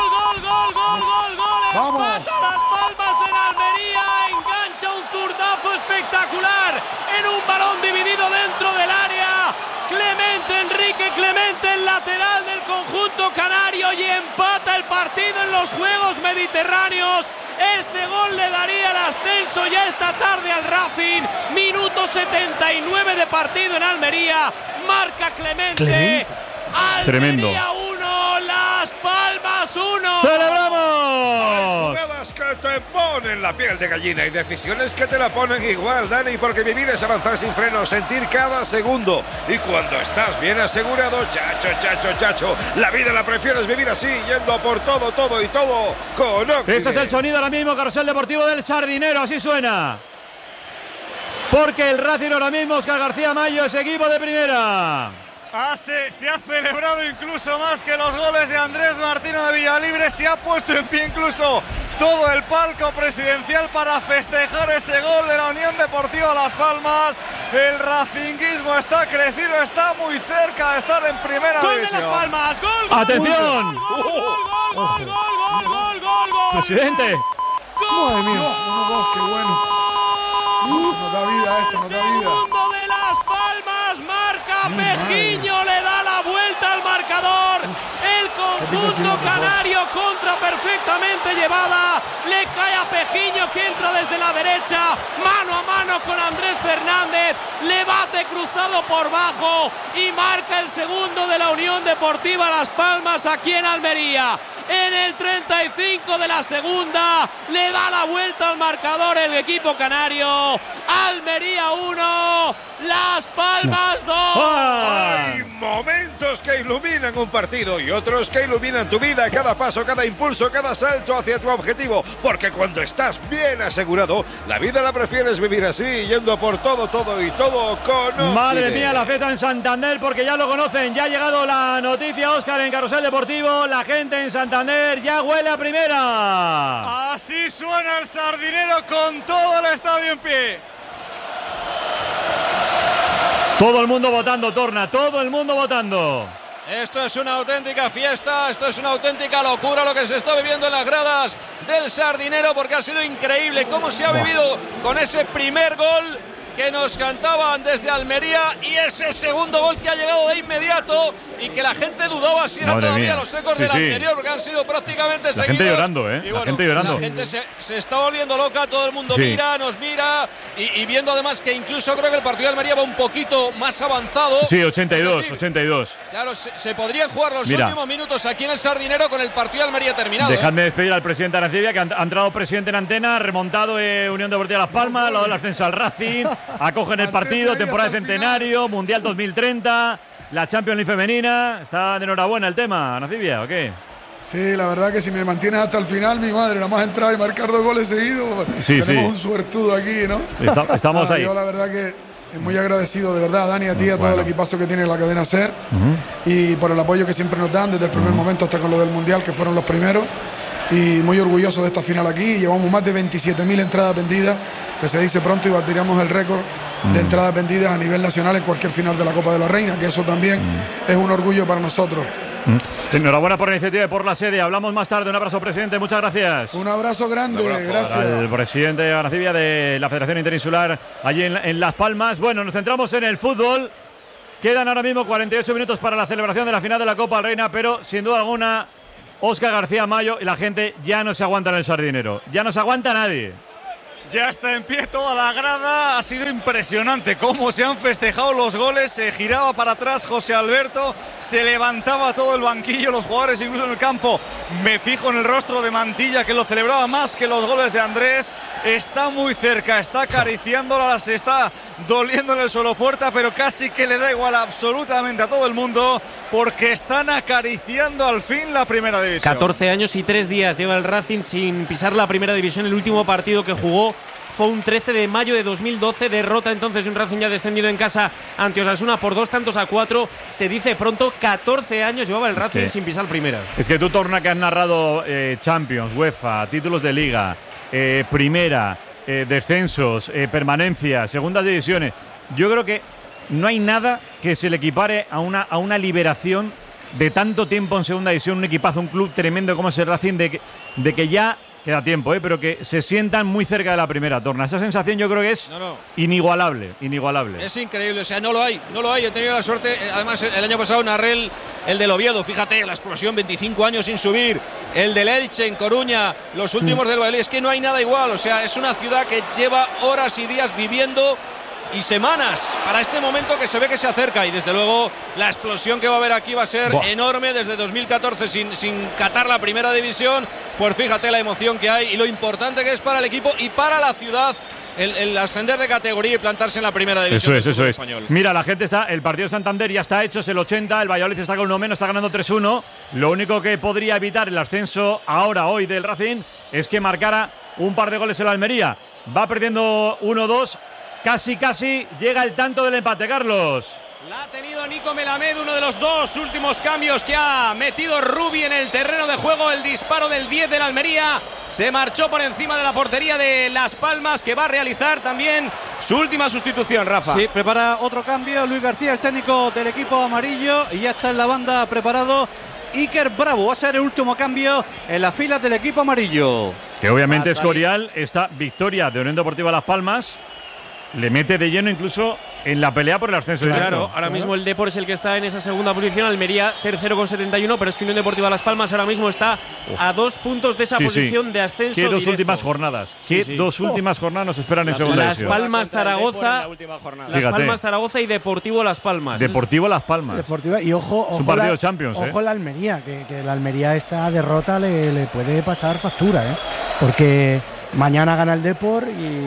¡Vamos! Empata Las Palmas en Almería, engancha un zurdazo espectacular en un balón dividido dentro del área. Enrique Clemente, el lateral del conjunto canario, y empata el partido en los Juegos Mediterráneos. Este gol le daría el ascenso ya esta tarde al Racing. Minuto 79 de partido en Almería. Marca Clemente. Almería tremendo. 1, Las Palmas 1. ¡Celebramos! Jugadas que te ponen la piel de gallina y decisiones que te la ponen igual, Dani, porque vivir es avanzar sin freno, sentir cada segundo. Y cuando estás bien asegurado, chacho, la vida la prefieres vivir así, yendo a por todo, todo y todo con Occide. Este es el sonido ahora mismo, Carrusel Deportivo del Sardinero, así suena. Porque el Racing ahora mismo, Óscar García Mayo, es equipo de primera. Se ha celebrado incluso más que los goles de Andrés Martino de Villalibre. Se ha puesto en pie incluso todo el palco presidencial para festejar ese gol de la Unión Deportiva Las Palmas. El racinguismo está crecido, está muy cerca de estar en primera división. Gol de Las Palmas, gol. ¡Atención! Gol. Presidente. Madre mía, 1-2, qué bueno. Nos da vida esto, nos da vida. Segundo de Las Palmas, marca Pejiño, le da la vuelta al marcador. El conjunto canario, contra perfectamente llevada, le cae a Pejiño, que entra desde la derecha, mano a mano con Andrés Fernández, le bate cruzado por bajo y marca el segundo de la Unión Deportiva Las Palmas aquí en Almería. En el 35 de la segunda le da la vuelta al marcador el equipo canario. Almería 1, Las Palmas 2. Hay momentos que iluminan un partido y otros que iluminan tu vida, cada paso, cada impulso, cada salto hacia tu objetivo. Porque cuando estás bien asegurado, la vida la prefieres vivir así, yendo por todo, todo y todo con Occide. Madre mía, la fiesta en Santander, porque ya lo conocen. Ya ha llegado la noticia, Óscar, en Carrusel Deportivo. La gente en Santander ya huele a primera. Así suena el Sardinero con todo el estadio en pie. Todo el mundo votando, Torna, todo el mundo votando. Esto es una auténtica fiesta, esto es una auténtica locura lo que se está viviendo en las gradas del Sardinero, porque ha sido increíble cómo se ha vivido con ese primer gol que nos cantaban desde Almería y ese segundo gol que ha llegado de inmediato y que la gente dudaba si eran todavía los ecos del anterior, porque han sido prácticamente seguidos. La gente llorando, y bueno, la gente llorando. La gente se está volviendo loca, todo el mundo mira, nos mira y viendo además que incluso creo que el partido de Almería va un poquito más avanzado. Sí, 82. Claro, se podrían jugar los últimos minutos aquí en el Sardinero con el partido de Almería terminado. Dejadme despedir al presidente Arancibia, que ha entrado presidente en antena, remontado Unión Deportiva Las Palmas, lo del ascenso al Racing. Acogen el partido, temporada de centenario, Mundial 2030, la Champions League femenina. ¿Está de enhorabuena el tema, Anacibia, o qué? Sí, la verdad que si me mantienes hasta el final, mi madre, nada más entrar y marcar 2 goles seguidos, tenemos un suertudo aquí, ¿no? Estamos ahí. Yo la verdad que muy agradecido, de verdad, Dani, a ti, a todo el equipazo que tiene la cadena SER y por el apoyo que siempre nos dan desde el primer momento hasta con lo del Mundial, que fueron los primeros. Y muy orgulloso de esta final aquí. Llevamos más de 27.000 entradas vendidas, que se dice pronto, y batiremos el récord de entradas vendidas a nivel nacional en cualquier final de la Copa de la Reina, que eso también es un orgullo para nosotros. Enhorabuena por la iniciativa y por la sede. Hablamos más tarde. Un abrazo, presidente. Muchas gracias. Un abrazo grande. Gracias. Al presidente Aracibia de la Federación Interinsular allí en Las Palmas. Bueno, nos centramos en el fútbol. Quedan ahora mismo 48 minutos para la celebración de la final de la Copa del Reina, pero sin duda alguna, Óscar García Mayo y la gente ya no se aguanta en el Sardinero. Ya no se aguanta nadie. Ya está en pie toda la grada, ha sido impresionante cómo se han festejado los goles, se giraba para atrás José Alberto, se levantaba todo el banquillo, los jugadores incluso en el campo. Me fijo en el rostro de Mantilla, que lo celebraba más que los goles de Andrés. Está muy cerca, está acariciándola, se está doliendo en el suelo Puerta, pero casi que le da igual absolutamente a todo el mundo, porque están acariciando al fin la primera división. 14 años y 3 días lleva el Racing sin pisar la primera división. El último partido que jugó fue un 13 de mayo de 2012, derrota entonces de un Racing ya descendido en casa ante Osasuna por 2-4. Se dice pronto, 14 años llevaba el Racing sin pisar primera. Es que tú, Torna, que has narrado Champions, UEFA, títulos de Liga, primera, descensos, permanencias, segundas divisiones, yo creo que no hay nada que se le equipare a una liberación de tanto tiempo en segunda división, un equipazo, un club tremendo como es el Racing, de que ya queda tiempo, pero que se sientan muy cerca de la primera, Torna. Esa sensación yo creo que es inigualable. Es increíble, o sea, no lo hay. He tenido la suerte, además el año pasado narré el del Oviedo, fíjate, la explosión, 25 años sin subir, el del Elche en Coruña, los últimos del Valladolid, es que no hay nada igual, o sea, es una ciudad que lleva horas y días viviendo y semanas para este momento que se ve que se acerca, y desde luego la explosión que va a haber aquí va a ser enorme. Desde 2014 sin catar la primera división, pues fíjate la emoción que hay y lo importante que es para el equipo y para la ciudad el ascender de categoría y plantarse en la primera división. Eso es. Español. Mira, la gente está, el partido de Santander ya está hecho, es el 80, el Valladolid está con uno menos, está ganando 3-1. Lo único que podría evitar el ascenso hoy del Racing es que marcara un par de goles en la Almería. Va perdiendo 1-2. Casi llega el tanto del empate, Carlos. La ha tenido Nico Melamed, uno de los dos últimos cambios que ha metido Rubi en el terreno de juego. El disparo del 10 de la Almería se marchó por encima de la portería de Las Palmas, que va a realizar también su última sustitución, Rafa. Sí, prepara otro cambio Luis García, el técnico del equipo amarillo, y ya está en la banda preparado Iker Bravo. Va a ser el último cambio en las filas del equipo amarillo. Que obviamente Escorial, esta victoria de Unión Deportiva Las Palmas le mete de lleno incluso en la pelea por el ascenso. Claro, ahora mismo el Depor es el que está en esa segunda posición, Almería tercero con 71, pero es que Unión Deportiva Las Palmas ahora mismo está a 2 puntos de esa posición de ascenso. ¿Qué dos directo? Últimas jornadas? ¿Qué dos últimas jornadas nos esperan en segunda división? Las Palmas, Zaragoza, Las Palmas, Zaragoza y Deportivo Las Palmas. Deportivo Las Palmas. Y ojo es un partido de Champions. Ojo la Almería, que la Almería esta derrota le puede pasar factura, porque mañana gana el Depor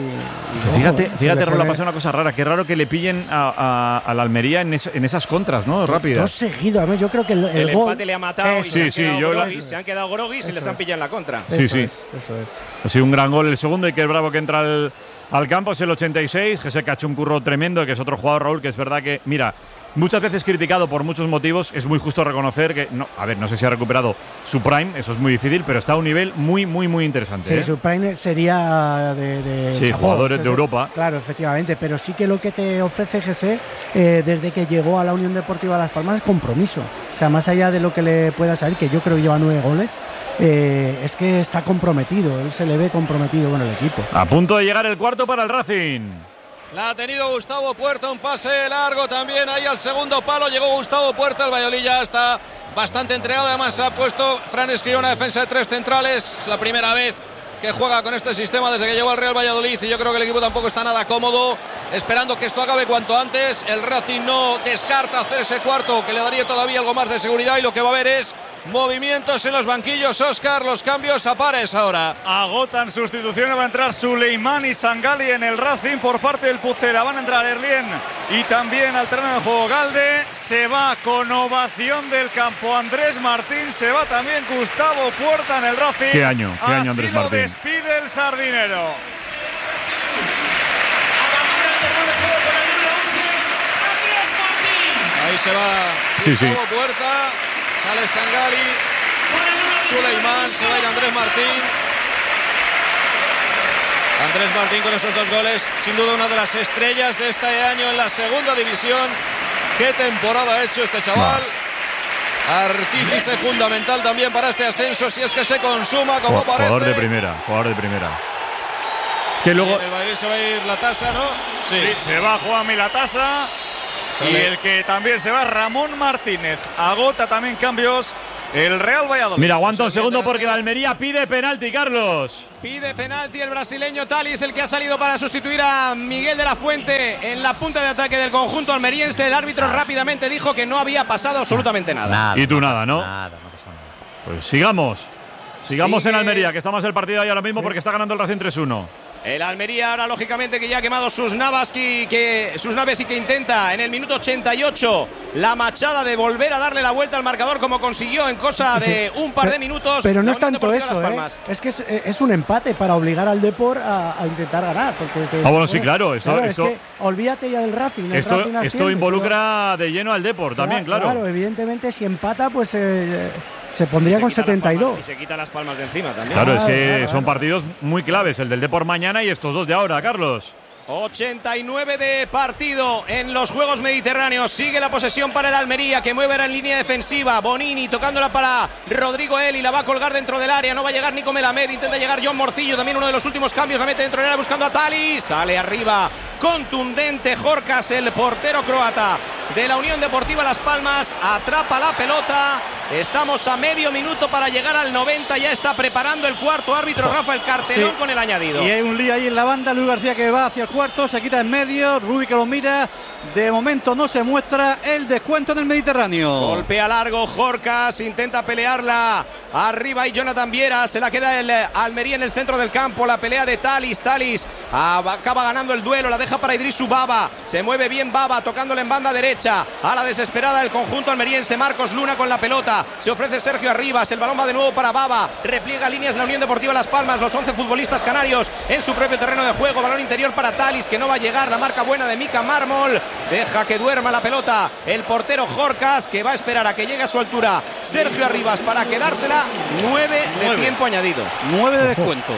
y fíjate, Raúl, ha pasado una cosa rara. Qué raro que le pillen a la Almería en esas contras, ¿no? Rápidas. Dos seguidos. Yo creo que el gol empate le ha matado se han quedado groguis y les han pillado en la contra. Eso es. Ha sido un gran gol el segundo, y que es Bravo que entra al campo, es el 86. Que se cachó un curro tremendo, que es otro jugador, Raúl, que es verdad que, mira, muchas veces criticado por muchos motivos, es muy justo reconocer que, no sé si ha recuperado su prime, eso es muy difícil, pero está a un nivel muy interesante. Sí, su prime sería de sí, jugadores de Europa. Claro, efectivamente, pero sí que lo que te ofrece GC desde que llegó a la Unión Deportiva Las Palmas es compromiso. O sea, más allá de lo que le pueda salir, que yo creo que lleva 9 goles, es que está comprometido, él se le ve comprometido con el equipo. A punto de llegar el cuarto para el Racing. La ha tenido Gustavo Puerta, un pase largo también ahí al segundo palo. Llegó Gustavo Puerta, el Valladolid ya está bastante entregado. Además se ha puesto Fran Escribá una defensa de 3 centrales. Es la primera vez que juega con este sistema desde que llegó al Real Valladolid, y yo creo que el equipo tampoco está nada cómodo, esperando que esto acabe cuanto antes. El Racing no descarta hacer ese cuarto, que le daría todavía algo más de seguridad, y lo que va a haber es movimientos en los banquillos. Óscar, los cambios a pares ahora. Agotan sustituciones, va a entrar Suleimán y Sangali en el Racing por parte del Pucela. Van a entrar Erlien y también al terreno de juego Galde. Se va con ovación del campo Andrés Martín. Se va también Gustavo Puerta en el Racing. ¿Qué año Andrés Martín? Despide el Sardinero. Ahí se va Gustavo Puerta. Sale Sangali, Suleimán, se va a ir Andrés Martín. Andrés Martín con esos 2 goles, sin duda una de las estrellas de este año en la segunda división. Qué temporada ha hecho este chaval. artífice fundamental también para este ascenso, si es que se consuma como parece. Jugador de primera. Que luego Se va a ir la tasa, ¿no? Sí, se va Juanmi la tasa. Y el que también se va, Ramón Martínez. Agota también cambios el Real Valladolid. Mira, aguanta un segundo porque la Almería pide penalti, Carlos. Pide penalti el brasileño Thalys, el que ha salido para sustituir a Miguel de la Fuente en la punta de ataque del conjunto almeriense. El árbitro rápidamente dijo que no había pasado absolutamente nada. Y tú nada, ¿no? Nada, no pasa nada. Pues sigamos en Almería, que está más el partido ahí ahora mismo porque está ganando el Racing 3-1. El Almería ahora, lógicamente, que ya ha quemado sus naves y que intenta en el minuto 88 la machada de volver a darle la vuelta al marcador, como consiguió en cosa de un par de minutos. Pero no es tanto eso, es que es un empate para obligar al Depor a intentar ganar. Porque sí, claro. Es que olvídate ya del Racing. Esto involucra de lleno al Depor también, claro. Claro, evidentemente, si empata, pues se pondría con 72. Y se quita las palmas de encima también. Claro, es que son partidos muy claves, el del Depor mañana y estos dos de ahora, Carlos. 89 de partido en los Juegos Mediterráneos. Sigue la posesión para el Almería, que mueve ahora en línea defensiva. Bonini tocándola para Rodrigo Eli, la va a colgar dentro del área. No va a llegar Nico Melamed, intenta llegar John Morcillo, también uno de los últimos cambios. La mete dentro del área buscando a Thalys. Sale arriba, contundente Jorkas, el portero croata de la Unión Deportiva Las Palmas. Atrapa la pelota. Estamos a medio minuto para llegar al 90. Ya está preparando el cuarto árbitro Rafael Cartelón con el añadido. Y hay un lío ahí en la banda. Luis García que va hacia el cuarto, se quita en medio. Rubi que lo mira. De momento no se muestra el descuento en el Mediterráneo. Golpea largo Jorkas, intenta pelearla arriba y Jonathan Viera. Se la queda el Almería en el centro del campo. La pelea de Thalys. Thalys acaba ganando el duelo. La deja para Idrisu Baba. Se mueve bien Baba, tocándole en banda derecha. A la desesperada el conjunto almeriense. Marcos Luna con la pelota. Se ofrece Sergio Arribas. El balón va de nuevo para Baba. Repliega líneas la Unión Deportiva Las Palmas. Los 11 futbolistas canarios en su propio terreno de juego. Balón interior para Thalys, que no va a llegar. La marca buena de Mika Mármol. Deja que duerma la pelota el portero Jorkas, que va a esperar a que llegue a su altura Sergio Arribas para quedársela. 9 de tiempo añadido. 9 de descuento.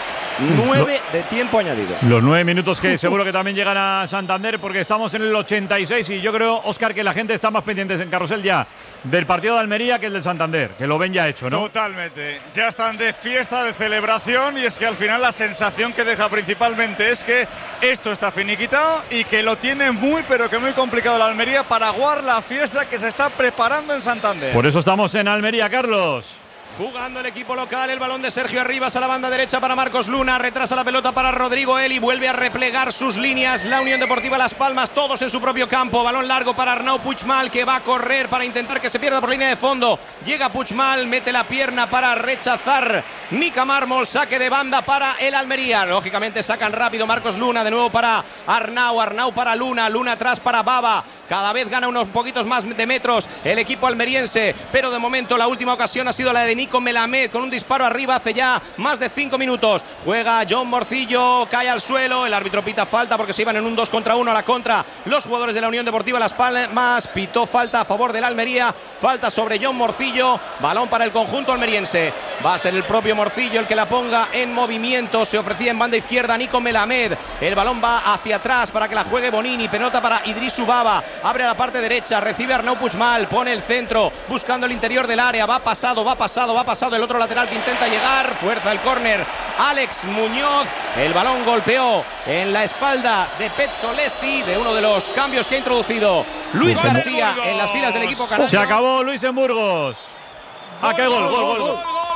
9 de tiempo añadido. Los 9 minutos que seguro que también llegan a Santander, porque estamos en el 86 y yo creo, Óscar, que la gente está más pendiente en Carrusel ya del partido de Almería que el del Santander, que lo ven ya hecho, ¿no? Totalmente. Ya están de fiesta, de celebración, y es que al final la sensación que deja principalmente es que esto está finiquitado y que lo tiene muy, pero que muy complicado la Almería para aguar la fiesta que se está preparando en Santander. Por eso estamos en Almería, Carlos. Jugando el equipo local, el balón de Sergio Arribas a la banda derecha para Marcos Luna, retrasa la pelota para Rodrigo Eli, vuelve a replegar sus líneas la Unión Deportiva Las Palmas, todos en su propio campo. Balón largo para Arnau Puigmal, que va a correr para intentar que se pierda por línea de fondo. Llega Puigmal, mete la pierna para rechazar Mika Mármol, saque de banda para el Almería. Lógicamente sacan rápido Marcos Luna, de nuevo para Arnau para Luna, Luna atrás para Baba. Cada vez gana unos poquitos más de metros el equipo almeriense, pero de momento la última ocasión ha sido la de Nico Melamed con un disparo arriba hace ya más de 5 minutos. Juega John Morcillo, cae al suelo, el árbitro pita falta porque se iban en un 2 contra 1 a la contra los jugadores de la Unión Deportiva Las Palmas. Pitó falta a favor del Almería, falta sobre John Morcillo, balón para el conjunto almeriense. Va a ser el propio Morcillo el que la ponga en movimiento. Se ofrecía en banda izquierda Nico Melamed, el balón va hacia atrás para que la juegue Bonini, pelota para Idrisu Baba, abre a la parte derecha, recibe Arnau Puigmal, pone el centro, buscando el interior del área, va pasado el otro lateral que intenta llegar, fuerza el córner Alex Muñoz, el balón golpeó en la espalda de Petzolesi, de uno de los cambios que ha introducido Luis García en las filas del equipo canario. Se acabó Luis en Burgos. ¡Qué gol!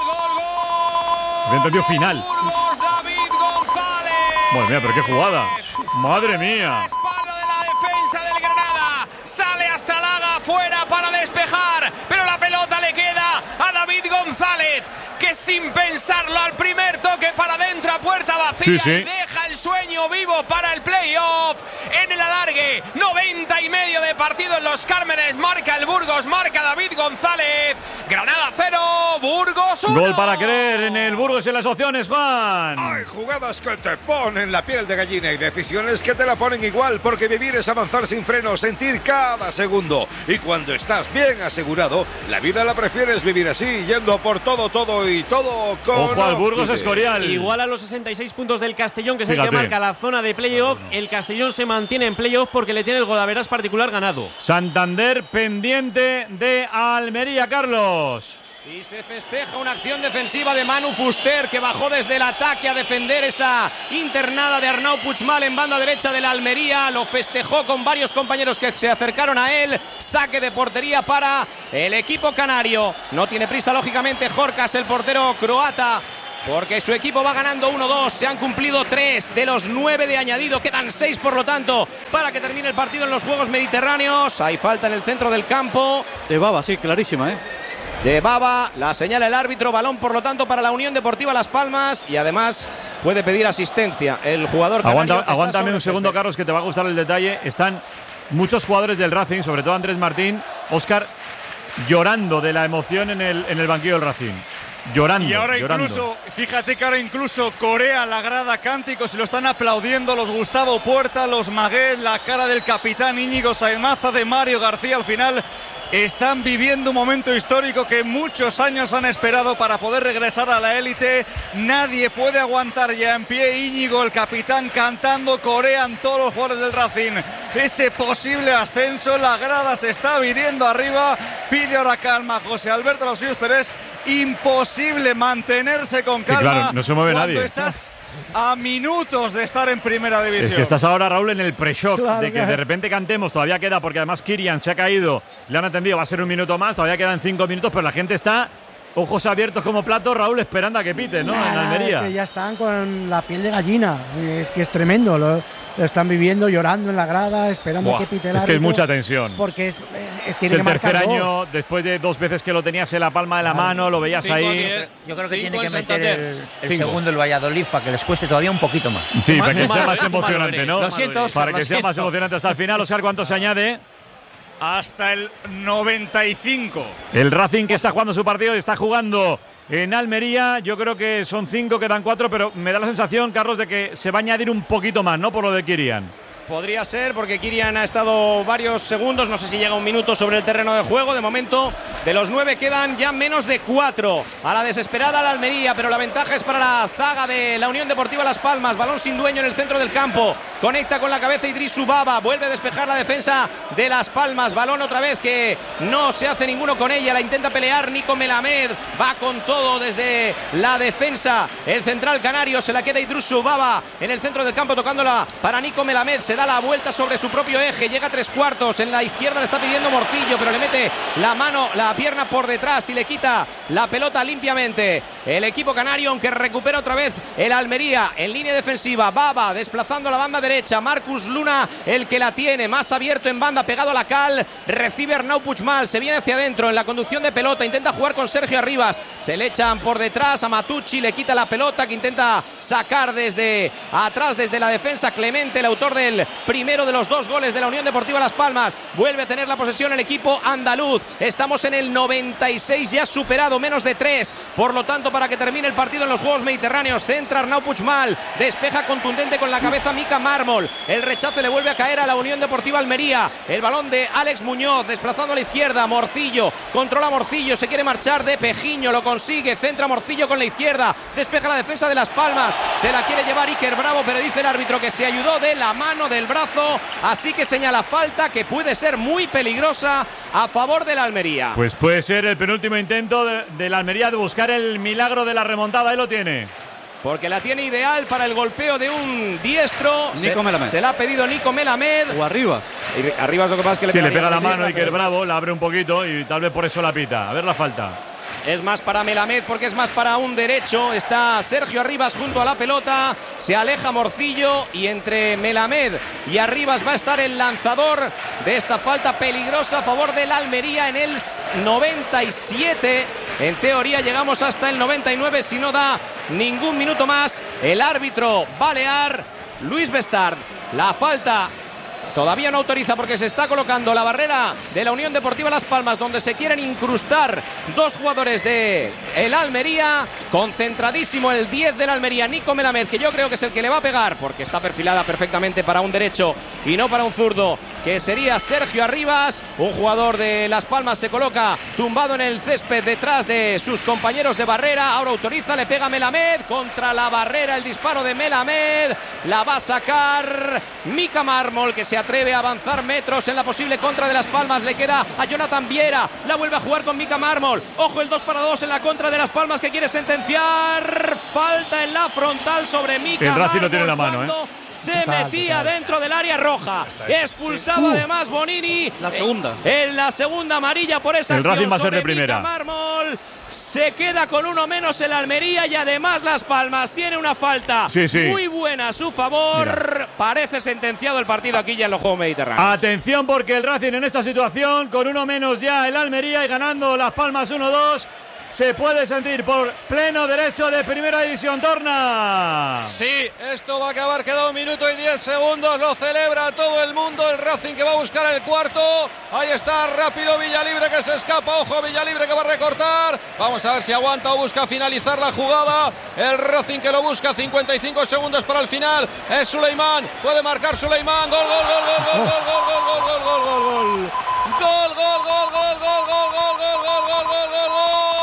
Entendió final. David González. Bueno, mira, pero qué jugada. Madre mía. Del Granada, sale Astralaga fuera para despejar, pero la pelota le queda a David González, que sin pensarlo al primer toque para adentro a puerta vacía y deja el sueño vivo para el playoff. En el alargue, 90 y medio de partido en Los Cármenes, marca el Burgos, marca David González. Granada 0, Burgos 1. Gol para creer en el Burgos y en las opciones, Juan. Hay jugadas que te ponen la piel de gallina y decisiones que te la ponen igual, porque vivir es avanzar sin freno, sentir cada segundo. Y cuando estás bien asegurado, la vida la prefieres vivir así, yendo por todo y todo con... Ojo al Burgos Escorial. Igual a los 66 puntos del Castellón, que es el que marca la zona de playoff. El Castellón se mantiene en playoff porque le tiene el golaveras particular ganado. ganado. Santander pendiente de Almería, Carlos. Y se festeja una acción defensiva de Manu Fuster, que bajó desde el ataque a defender esa internada de Arnau Puigmal en banda derecha de la Almería. Lo festejó con varios compañeros que se acercaron a él. Saque de portería para el equipo canario. No tiene prisa, lógicamente, Jorkas, el portero croata, porque su equipo va ganando 1-2. Se han cumplido 3 de los 9 de añadido. Quedan 6, por lo tanto, para que termine el partido en los Juegos Mediterráneos. Hay falta en el centro del campo. De Baba, sí, clarísima, De Baba, la señala el árbitro. Balón, por lo tanto, para la Unión Deportiva Las Palmas. Y además puede pedir asistencia el jugador canario. Aguántame un segundo, Carlos, que te va a gustar el detalle. Están muchos jugadores del Racing, sobre todo Andrés Martín, Óscar, llorando de la emoción en el banquillo del Racing. Llorando. Y ahora llorando. incluso, fíjate que ahora incluso Corea, la grada, cánticos, y lo están aplaudiendo los Gustavo Puerta, los Maguet, la cara del capitán Íñigo Saemaza, de Mario García. Al final están viviendo un momento histórico que muchos años han esperado para poder regresar a la élite. Nadie puede aguantar ya en pie. Íñigo, el capitán, cantando, corean todos los jugadores del Racing ese posible ascenso. La grada se está viniendo arriba. Pide ahora calma José Alberto Los Suyos, pero es imposible mantenerse con calma. Sí, claro, no se mueve cuando nadie. Estás a minutos de estar en primera división. Es que estás ahora, Raúl, en el pre-shock, Claro, de que claro. de repente cantemos. Todavía queda, porque además Kirian se ha caído, le han atendido, va a ser un minuto más, todavía quedan 5 minutos, pero la gente está ojos abiertos como platos, Raúl, esperando a que pite, ¿no? En Almería. Es que ya están con la piel de gallina. Es que es tremendo. Lo están viviendo, llorando en la grada, esperando Buah, a que pite el es que es árbitro, mucha tensión. Porque Es tiene el que marcar tercer dos. año, después de 2 veces que lo tenías en la palma de la mano, lo veías ahí. Yo creo que tiene Cinco que en meter Santander. el Cinco. segundo el Valladolid para que les cueste todavía un poquito más. Sí, para que sea más emocionante, ¿no? Lo siento, Óscar, Para que lo sea más siento. emocionante hasta el final. Óscar, ¿cuánto se añade? Hasta el 95. El Racing, que está jugando su partido, está jugando en Almería. Yo creo que son 5, quedan 4, pero me da la sensación, Carlos, de que se va a añadir un poquito más, ¿no? Por lo de Kirian. Podría ser, porque Kirian ha estado varios segundos, no sé si llega un minuto sobre el terreno de juego. De momento, de los 9 quedan ya menos de 4. A la desesperada la Almería, pero la ventaja es para la zaga de la Unión Deportiva Las Palmas. Balón sin dueño en el centro del campo. Conecta con la cabeza Idrisu Baba. Vuelve a despejar la defensa de Las Palmas. Balón otra vez que no se hace ninguno con ella. La intenta pelear Nico Melamed. Va con todo desde la defensa. El central canario, se la queda Idrisu Baba en el centro del campo, tocándola para Nico Melamed. Se da la vuelta sobre su propio eje, llega a 3/4, en la izquierda le está pidiendo Morcillo, pero le mete la mano, la pierna por detrás y le quita la pelota limpiamente el equipo canario, aunque recupera otra vez el Almería en línea defensiva. Baba desplazando la banda derecha, Marcus Luna el que la tiene, más abierto en banda, pegado a la cal, recibe Arnau Puigmal, se viene hacia adentro en la conducción de pelota, intenta jugar con Sergio Arribas, se le echan por detrás a Matucci, le quita la pelota que intenta sacar desde atrás, desde la defensa. Clemente, el autor del primero de los 2 goles de la Unión Deportiva Las Palmas, vuelve a tener la posesión el equipo andaluz. Estamos en el 96, ya superado, menos de 3, por lo tanto, para que termine el partido en los Juegos Mediterráneos. Centra Arnau Puigmal, despeja contundente con la cabeza Mika Mármol, el rechace le vuelve a caer a la Unión Deportiva Almería. El balón de Alex Muñoz, desplazando a la izquierda, Morcillo, controla Morcillo, se quiere marchar de Pejiño, lo consigue, centra Morcillo con la izquierda, despeja la defensa de Las Palmas, se la quiere llevar Iker Bravo, pero dice el árbitro que se ayudó de la mano del brazo, así que señala falta que puede ser muy peligrosa a favor de la Almería. Pues puede ser el penúltimo intento de la Almería de buscar el milagro de la remontada. Ahí lo tiene. Porque la tiene ideal para el golpeo de un diestro. Nico Melamed. Se la ha pedido Nico Melamed. O arriba. Arriba es lo que pasa, es que Sí, le pega la pegaría mano la Iker pierna, Bravo, la abre un poquito y tal vez por eso la pita. A ver la falta. Es más para Melamed porque es más para un derecho. Está Sergio Arribas junto a la pelota. Se aleja Morcillo y entre Melamed y Arribas va a estar el lanzador de esta falta peligrosa a favor del Almería en el 97. En teoría llegamos hasta el 99 si no da ningún minuto más. El árbitro balear, Luis Bestard. La falta todavía no autoriza porque se está colocando la barrera de la Unión Deportiva Las Palmas, donde se quieren incrustar 2 jugadores de el Almería. Concentradísimo el 10 del Almería, Nico Melamed, que yo creo que es el que le va a pegar porque está perfilada perfectamente para un derecho y no para un zurdo. que sería Sergio Arribas. Un jugador de Las Palmas se coloca tumbado en el césped detrás de sus compañeros de barrera. Ahora autoriza, le pega Melamed contra la barrera, el disparo de Melamed. La va a sacar Mika Mármol, que se atreve a avanzar metros en la posible contra de Las Palmas. Le queda a Jonathan Viera, la vuelve a jugar con Mika Mármol. Ojo, el 2-2 en la contra de Las Palmas, que quiere sentenciar. Falta en la frontal sobre Mika Mármol. El Racing no tiene la mano, Se metía dentro del área roja. Expulsado además Bonini. La segunda. En la segunda amarilla por esa acción. El Racing va a ser de primera. Mármol. Se queda con uno menos el Almería y además Las Palmas tiene una falta muy buena a su favor. Mira. Parece sentenciado el partido aquí ya en los Juegos Mediterráneos. Atención, porque el Racing en esta situación, con uno menos ya el Almería y ganando Las Palmas 1-2, se puede sentir por pleno derecho de Primera División. Torna. Sí, esto va a acabar, queda 1 minuto y 10 segundos. Lo celebra todo el mundo. El Racing que va a buscar el cuarto. Ahí está, rápido Villalibre que se escapa. Ojo, Villalibre que va a recortar. Vamos a ver si aguanta o busca finalizar la jugada. El Racing que lo busca, 55 segundos para el final. Es Suleimán, puede marcar Suleimán. Gol, gol, gol, gol, gol, gol, gol, gol, gol, gol, gol, gol, gol. Gol, gol, gol, gol, gol, gol, gol, gol, gol, gol, gol, gol, gol.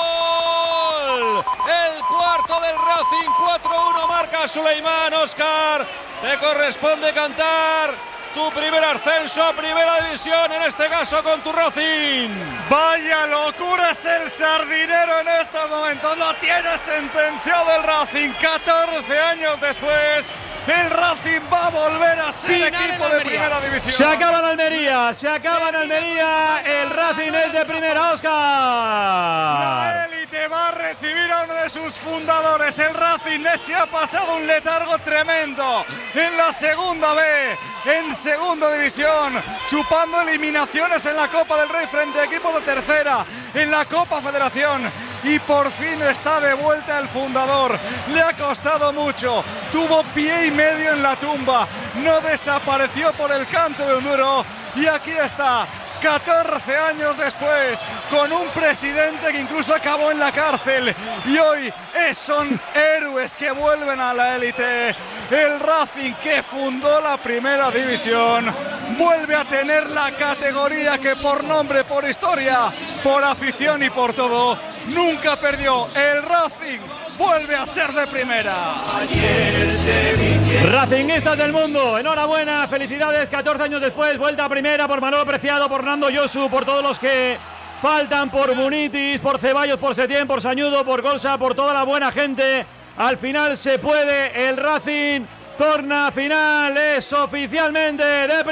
El cuarto del Racing, 4-1 marca Suleimán. Óscar, te corresponde cantar tu primer ascenso a Primera División, en este caso con tu Racing. Vaya locura es el Sardinero en estos momentos. Lo tiene sentenciado el Racing 14 años después. El Racing va a volver a ser equipo de Primera División. Se acaba en Almería, se acaba en Almería. El Racing es de primera, Óscar. La élite va a recibir a uno de sus fundadores. El Racing se ha pasado un letargo tremendo en la segunda B, en segunda división, chupando eliminaciones en la Copa del Rey frente a equipos de tercera, en la Copa Federación. Y por fin está de vuelta el fundador. Le ha costado mucho. Tuvo pie y medio en la tumba. No desapareció por el canto de un duro. Y aquí está, 14 años después, con un presidente que incluso acabó en la cárcel. Y hoy son héroes que vuelven a la élite. El Racing, que fundó la Primera División, vuelve a tener la categoría que por nombre, por historia, por afición y por todo, nunca perdió. El Racing vuelve a ser de primera. Racinguistas del mundo, enhorabuena, felicidades, 14 años después, vuelta a primera por Manolo Preciado, por Nando Yosu, por todos los que faltan, por Munitis, por Ceballos, por Setién, por Sañudo, por Golsa, por toda la buena gente. Al final se puede, el Racing torna final, es oficialmente de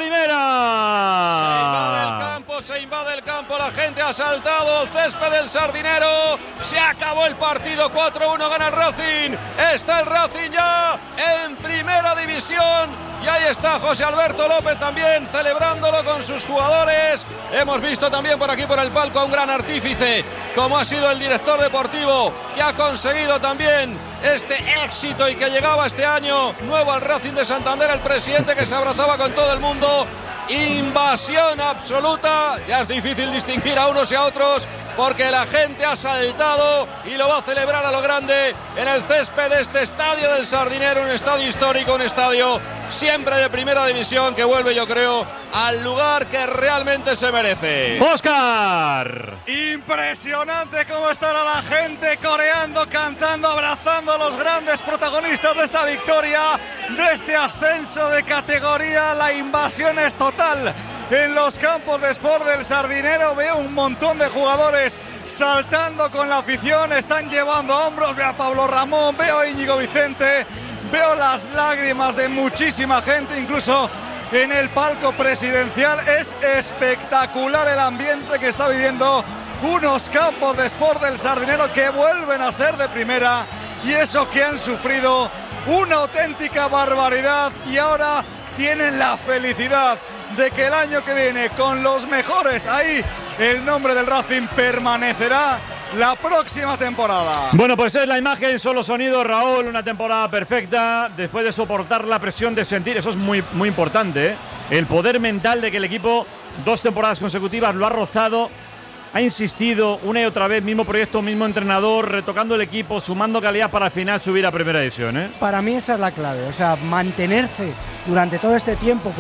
primera. Se invade el campo, la gente ha saltado, césped del Sardinero, se acabó el partido, 4-1 gana el Racing, está el Racing ya en Primera División. Y ahí está José Alberto López también celebrándolo con sus jugadores. Hemos visto también por aquí por el palco a un gran artífice como ha sido el director deportivo, que ha conseguido también este éxito y que llegaba este año nuevo al Racing de Santander, el presidente que se abrazaba con todo el mundo. Invasión absoluta, ya es difícil distinguir a unos y a otros porque la gente ha saltado y lo va a celebrar a lo grande en el césped de este estadio del Sardinero, un estadio histórico, un estadio siempre de Primera División que vuelve, yo creo, al lugar que realmente se merece. ¡Óscar! Impresionante cómo estará la gente coreando, cantando, abrazando a los grandes protagonistas de esta victoria, de este ascenso de categoría. La invasión es total en los campos de Sport del Sardinero. Veo un montón de jugadores saltando con la afición, están llevando a hombros. Veo a Pablo Ramón, veo a Íñigo Vicente, veo las lágrimas de muchísima gente, incluso en el palco presidencial. Es espectacular el ambiente que está viviendo unos campos de Sport del Sardinero que vuelven a ser de primera, y eso que han sufrido una auténtica barbaridad y ahora tienen la felicidad de que el año que viene, con los mejores ahí, el nombre del Racing permanecerá la próxima temporada. Bueno, pues es la imagen, solo sonido, Raúl, una temporada perfecta, después de soportar la presión de sentir, eso es muy, muy importante, ¿eh? El poder mental de que el equipo 2 temporadas consecutivas lo ha rozado, ha insistido una y otra vez, mismo proyecto, mismo entrenador, retocando el equipo, sumando calidad para al final subir a Primera División, ¿eh? Para mí esa es la clave, o sea, mantenerse durante todo este tiempo con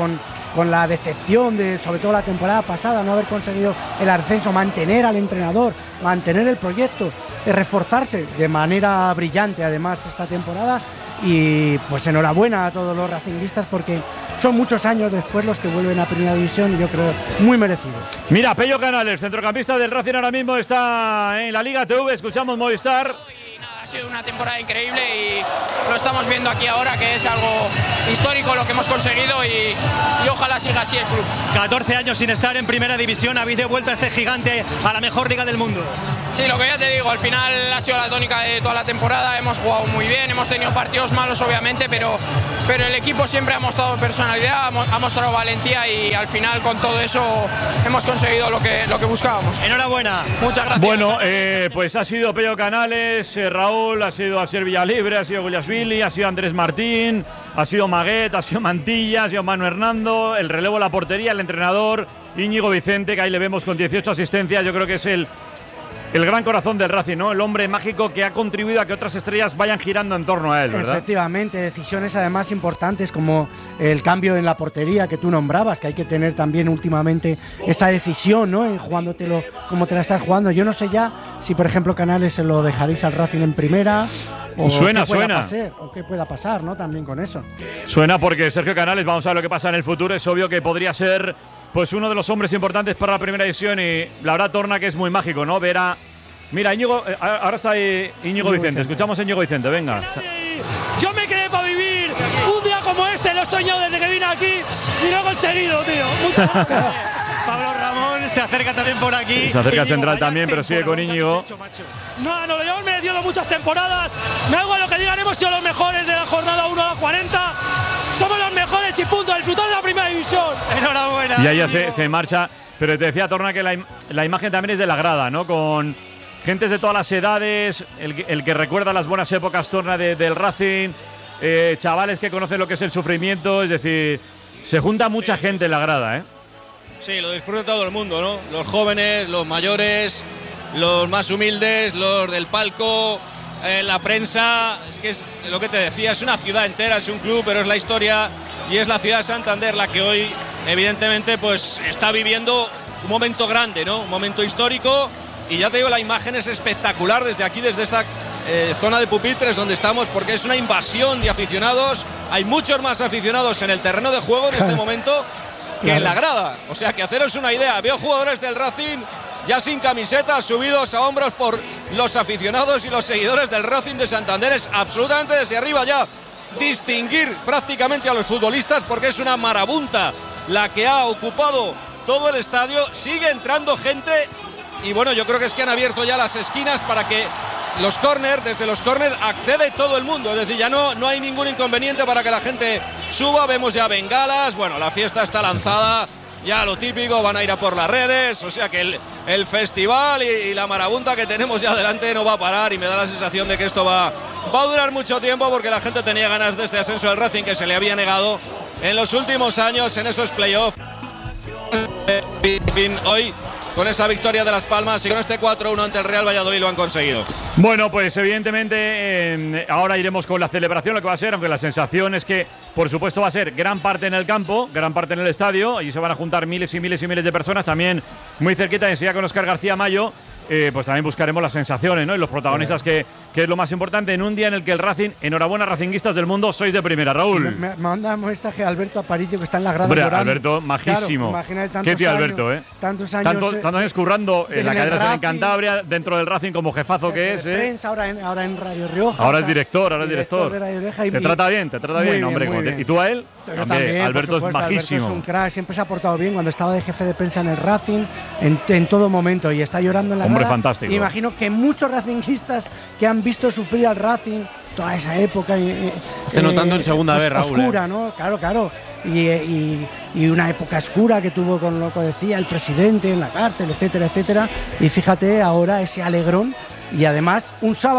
con la decepción de, sobre todo la temporada pasada, no haber conseguido el ascenso, mantener al entrenador, mantener el proyecto, reforzarse de manera brillante además esta temporada. Y pues enhorabuena a todos los racinguistas porque son muchos años después los que vuelven a Primera División y yo creo muy merecidos. Mira, Pello Canales, centrocampista del Racing, ahora mismo está en la Liga TV, escuchamos Movistar. Ha sido una temporada increíble y lo estamos viendo aquí ahora, que es algo histórico lo que hemos conseguido y ojalá siga así el club. 14 años sin estar en Primera División, habéis devuelto a este gigante a la mejor liga del mundo. Sí, lo que ya te digo, al final ha sido la tónica de toda la temporada, hemos jugado muy bien, hemos tenido partidos malos obviamente, pero el equipo siempre ha mostrado personalidad, ha mostrado valentía y al final con todo eso hemos conseguido lo que buscábamos. Enhorabuena. Muchas gracias. Bueno, pues ha sido Pello Canales, Raúl, ha sido Asier Villalibre, ha sido Guliasvili, ha sido Andrés Martín, ha sido Maguet, ha sido Mantilla, ha sido Manu Hernando, el relevo de la portería, el entrenador Íñigo Vicente, que ahí le vemos con 18 asistencias. Yo creo que es el gran corazón del Racing, ¿no? El hombre mágico que ha contribuido a que otras estrellas vayan girando en torno a él, ¿verdad? Efectivamente, decisiones además importantes como el cambio en la portería que tú nombrabas, que hay que tener también últimamente esa decisión, ¿no? En jugándotelo como te la estás jugando. Yo no sé ya si, por ejemplo, Canales se lo dejaréis al Racing en primera. O suena. O qué pueda pasar, ¿no? También con eso. Suena porque Sergio Canales, vamos a ver lo que pasa en el futuro, es obvio que podría ser pues uno de los hombres importantes para la Primera División y la verdad torna que es muy mágico, ¿no? Ver a… Mira, Íñigo, ahora está ahí Íñigo Vicente. Escuchamos a Íñigo Vicente, venga. Yo me quedé para vivir un día como este, lo he soñado desde que vine aquí y lo he conseguido, tío. Muchas gracias. Pablo Ramón se acerca también por aquí. Se acerca Central también, pero sigue con Íñigo. No, nos lo llevamos merecido muchas temporadas. Me hago lo que digan, hemos sido los mejores de la jornada 1 a 40. Somos los mejores y punto, disfrutar de la Primera División. Enhorabuena. Y ahí ya se marcha, pero te decía Torna que la imagen también es de la grada, ¿no? Con gentes de todas las edades, el que recuerda las buenas épocas Torna del Racing, chavales que conocen lo que es el sufrimiento, es decir, se junta mucha gente en la grada, ¿eh? Sí, lo disfruta todo el mundo, ¿no? Los jóvenes, los mayores, los más humildes, los del palco, la prensa. Es que es lo que te decía, es una ciudad entera, es un club, pero es la historia y es la ciudad de Santander la que hoy, evidentemente, pues está viviendo un momento grande, ¿no? Un momento histórico. Y ya te digo, la imagen es espectacular desde aquí, desde esta zona de pupitres donde estamos, porque es una invasión de aficionados. Hay muchos más aficionados en el terreno de juego en este momento que en la grada. O sea, que haceros una idea, veo jugadores del Racing ya sin camisetas, subidos a hombros por los aficionados y los seguidores del Racing de Santander. Es absolutamente desde arriba ya distinguir prácticamente a los futbolistas, porque es una marabunta la que ha ocupado todo el estadio. Sigue entrando gente y bueno, yo creo que es que han abierto ya las esquinas para que los corners, desde los corners accede todo el mundo, es decir, ya no hay ningún inconveniente para que la gente suba. Vemos ya bengalas, bueno, la fiesta está lanzada, ya lo típico, van a ir a por las redes, o sea que el festival y la marabunta que tenemos ya delante no va a parar y me da la sensación de que esto va a durar mucho tiempo, porque la gente tenía ganas de este ascenso del Racing que se le había negado en los últimos años en esos playoffs. En fin, hoy con esa victoria de Las Palmas y con este 4-1 ante el Real Valladolid lo han conseguido. Bueno, pues evidentemente ahora iremos con la celebración, lo que va a ser, aunque la sensación es que por supuesto va a ser gran parte en el campo, gran parte en el estadio. Allí se van a juntar miles y miles y miles de personas, también muy cerquita, enseguida con Óscar García Mayo. Pues también buscaremos las sensaciones, ¿no? Y los protagonistas, que es lo más importante en un día en el que el Racing, enhorabuena racinguistas del mundo, sois de primera, Raúl. Me manda un mensaje a Alberto Aparicio, que está en la grada. Hombre, Alberto, majísimo. Claro, qué tío Alberto, ¿eh? Tantos años currando en la cadena Racing, en Cantabria, dentro del Racing como jefazo que es, prensa, ahora en Radio Rioja. Ahora es director, director. De Radio Rioja y te trata bien, hombre. Bien. ¿Y tú a él? También, Alberto es majísimo. Alberto es un crack, siempre se ha portado bien cuando estaba de jefe de prensa en el Racing, en todo momento, y está llorando en la Hombre, grada. fantástico. Imagino que muchos racinguistas que han visto sufrir al Racing toda esa época se notando en segunda vez, Raúl, oscura, ¿no? Claro. Y una época oscura que tuvo con lo que decía el presidente en la cárcel, etcétera. Y fíjate ahora ese alegrón, y además un sábado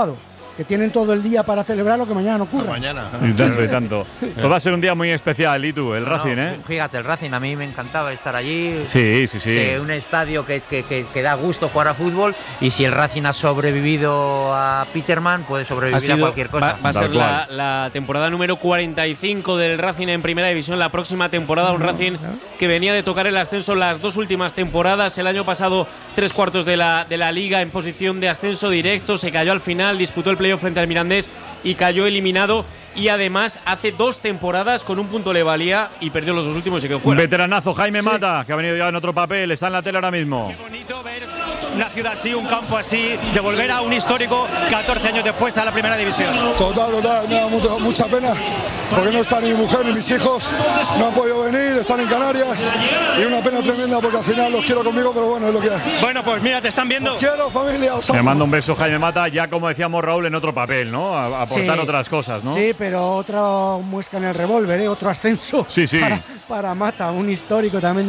que tienen todo el día para celebrar lo que mañana no ocurra. Y tanto, y tanto. Pues va a ser un día muy especial, y tú, el Racing, ¿eh? Fíjate, el Racing, a mí me encantaba estar allí. Sí. Un estadio que da gusto jugar a fútbol, y si el Racing ha sobrevivido a Peterman, puede sobrevivir a cualquier cosa. Va a ser la temporada número 45 del Racing en Primera División, la próxima temporada, un Racing que venía de tocar el ascenso las 2 últimas temporadas, el año pasado 3/4 de la Liga en posición de ascenso directo, se cayó al final, disputó el playoff frente al Mirandés y cayó eliminado. Y además hace 2 temporadas con un punto le valía y perdió los 2 últimos y se quedó fuera. Un veteranazo, Jaime Mata, que ha venido ya en otro papel, está en la tele ahora mismo. Qué bonito ver una ciudad así, un campo así, de volver a un histórico 14 años después a la Primera División. Total, me da mucha pena, porque no está ni mi mujer ni mis hijos, no han podido venir, están en Canarias, y una pena tremenda porque al final los quiero conmigo, pero bueno, es lo que hay. Bueno, pues mira, te están viendo. Os quiero, familia. Me manda un beso, Jaime Mata, ya como decíamos, Raúl, en otro papel, ¿no? A aportar otras cosas, ¿no? Sí, pero otra muesca en el revólver, otro ascenso para Mata, un histórico también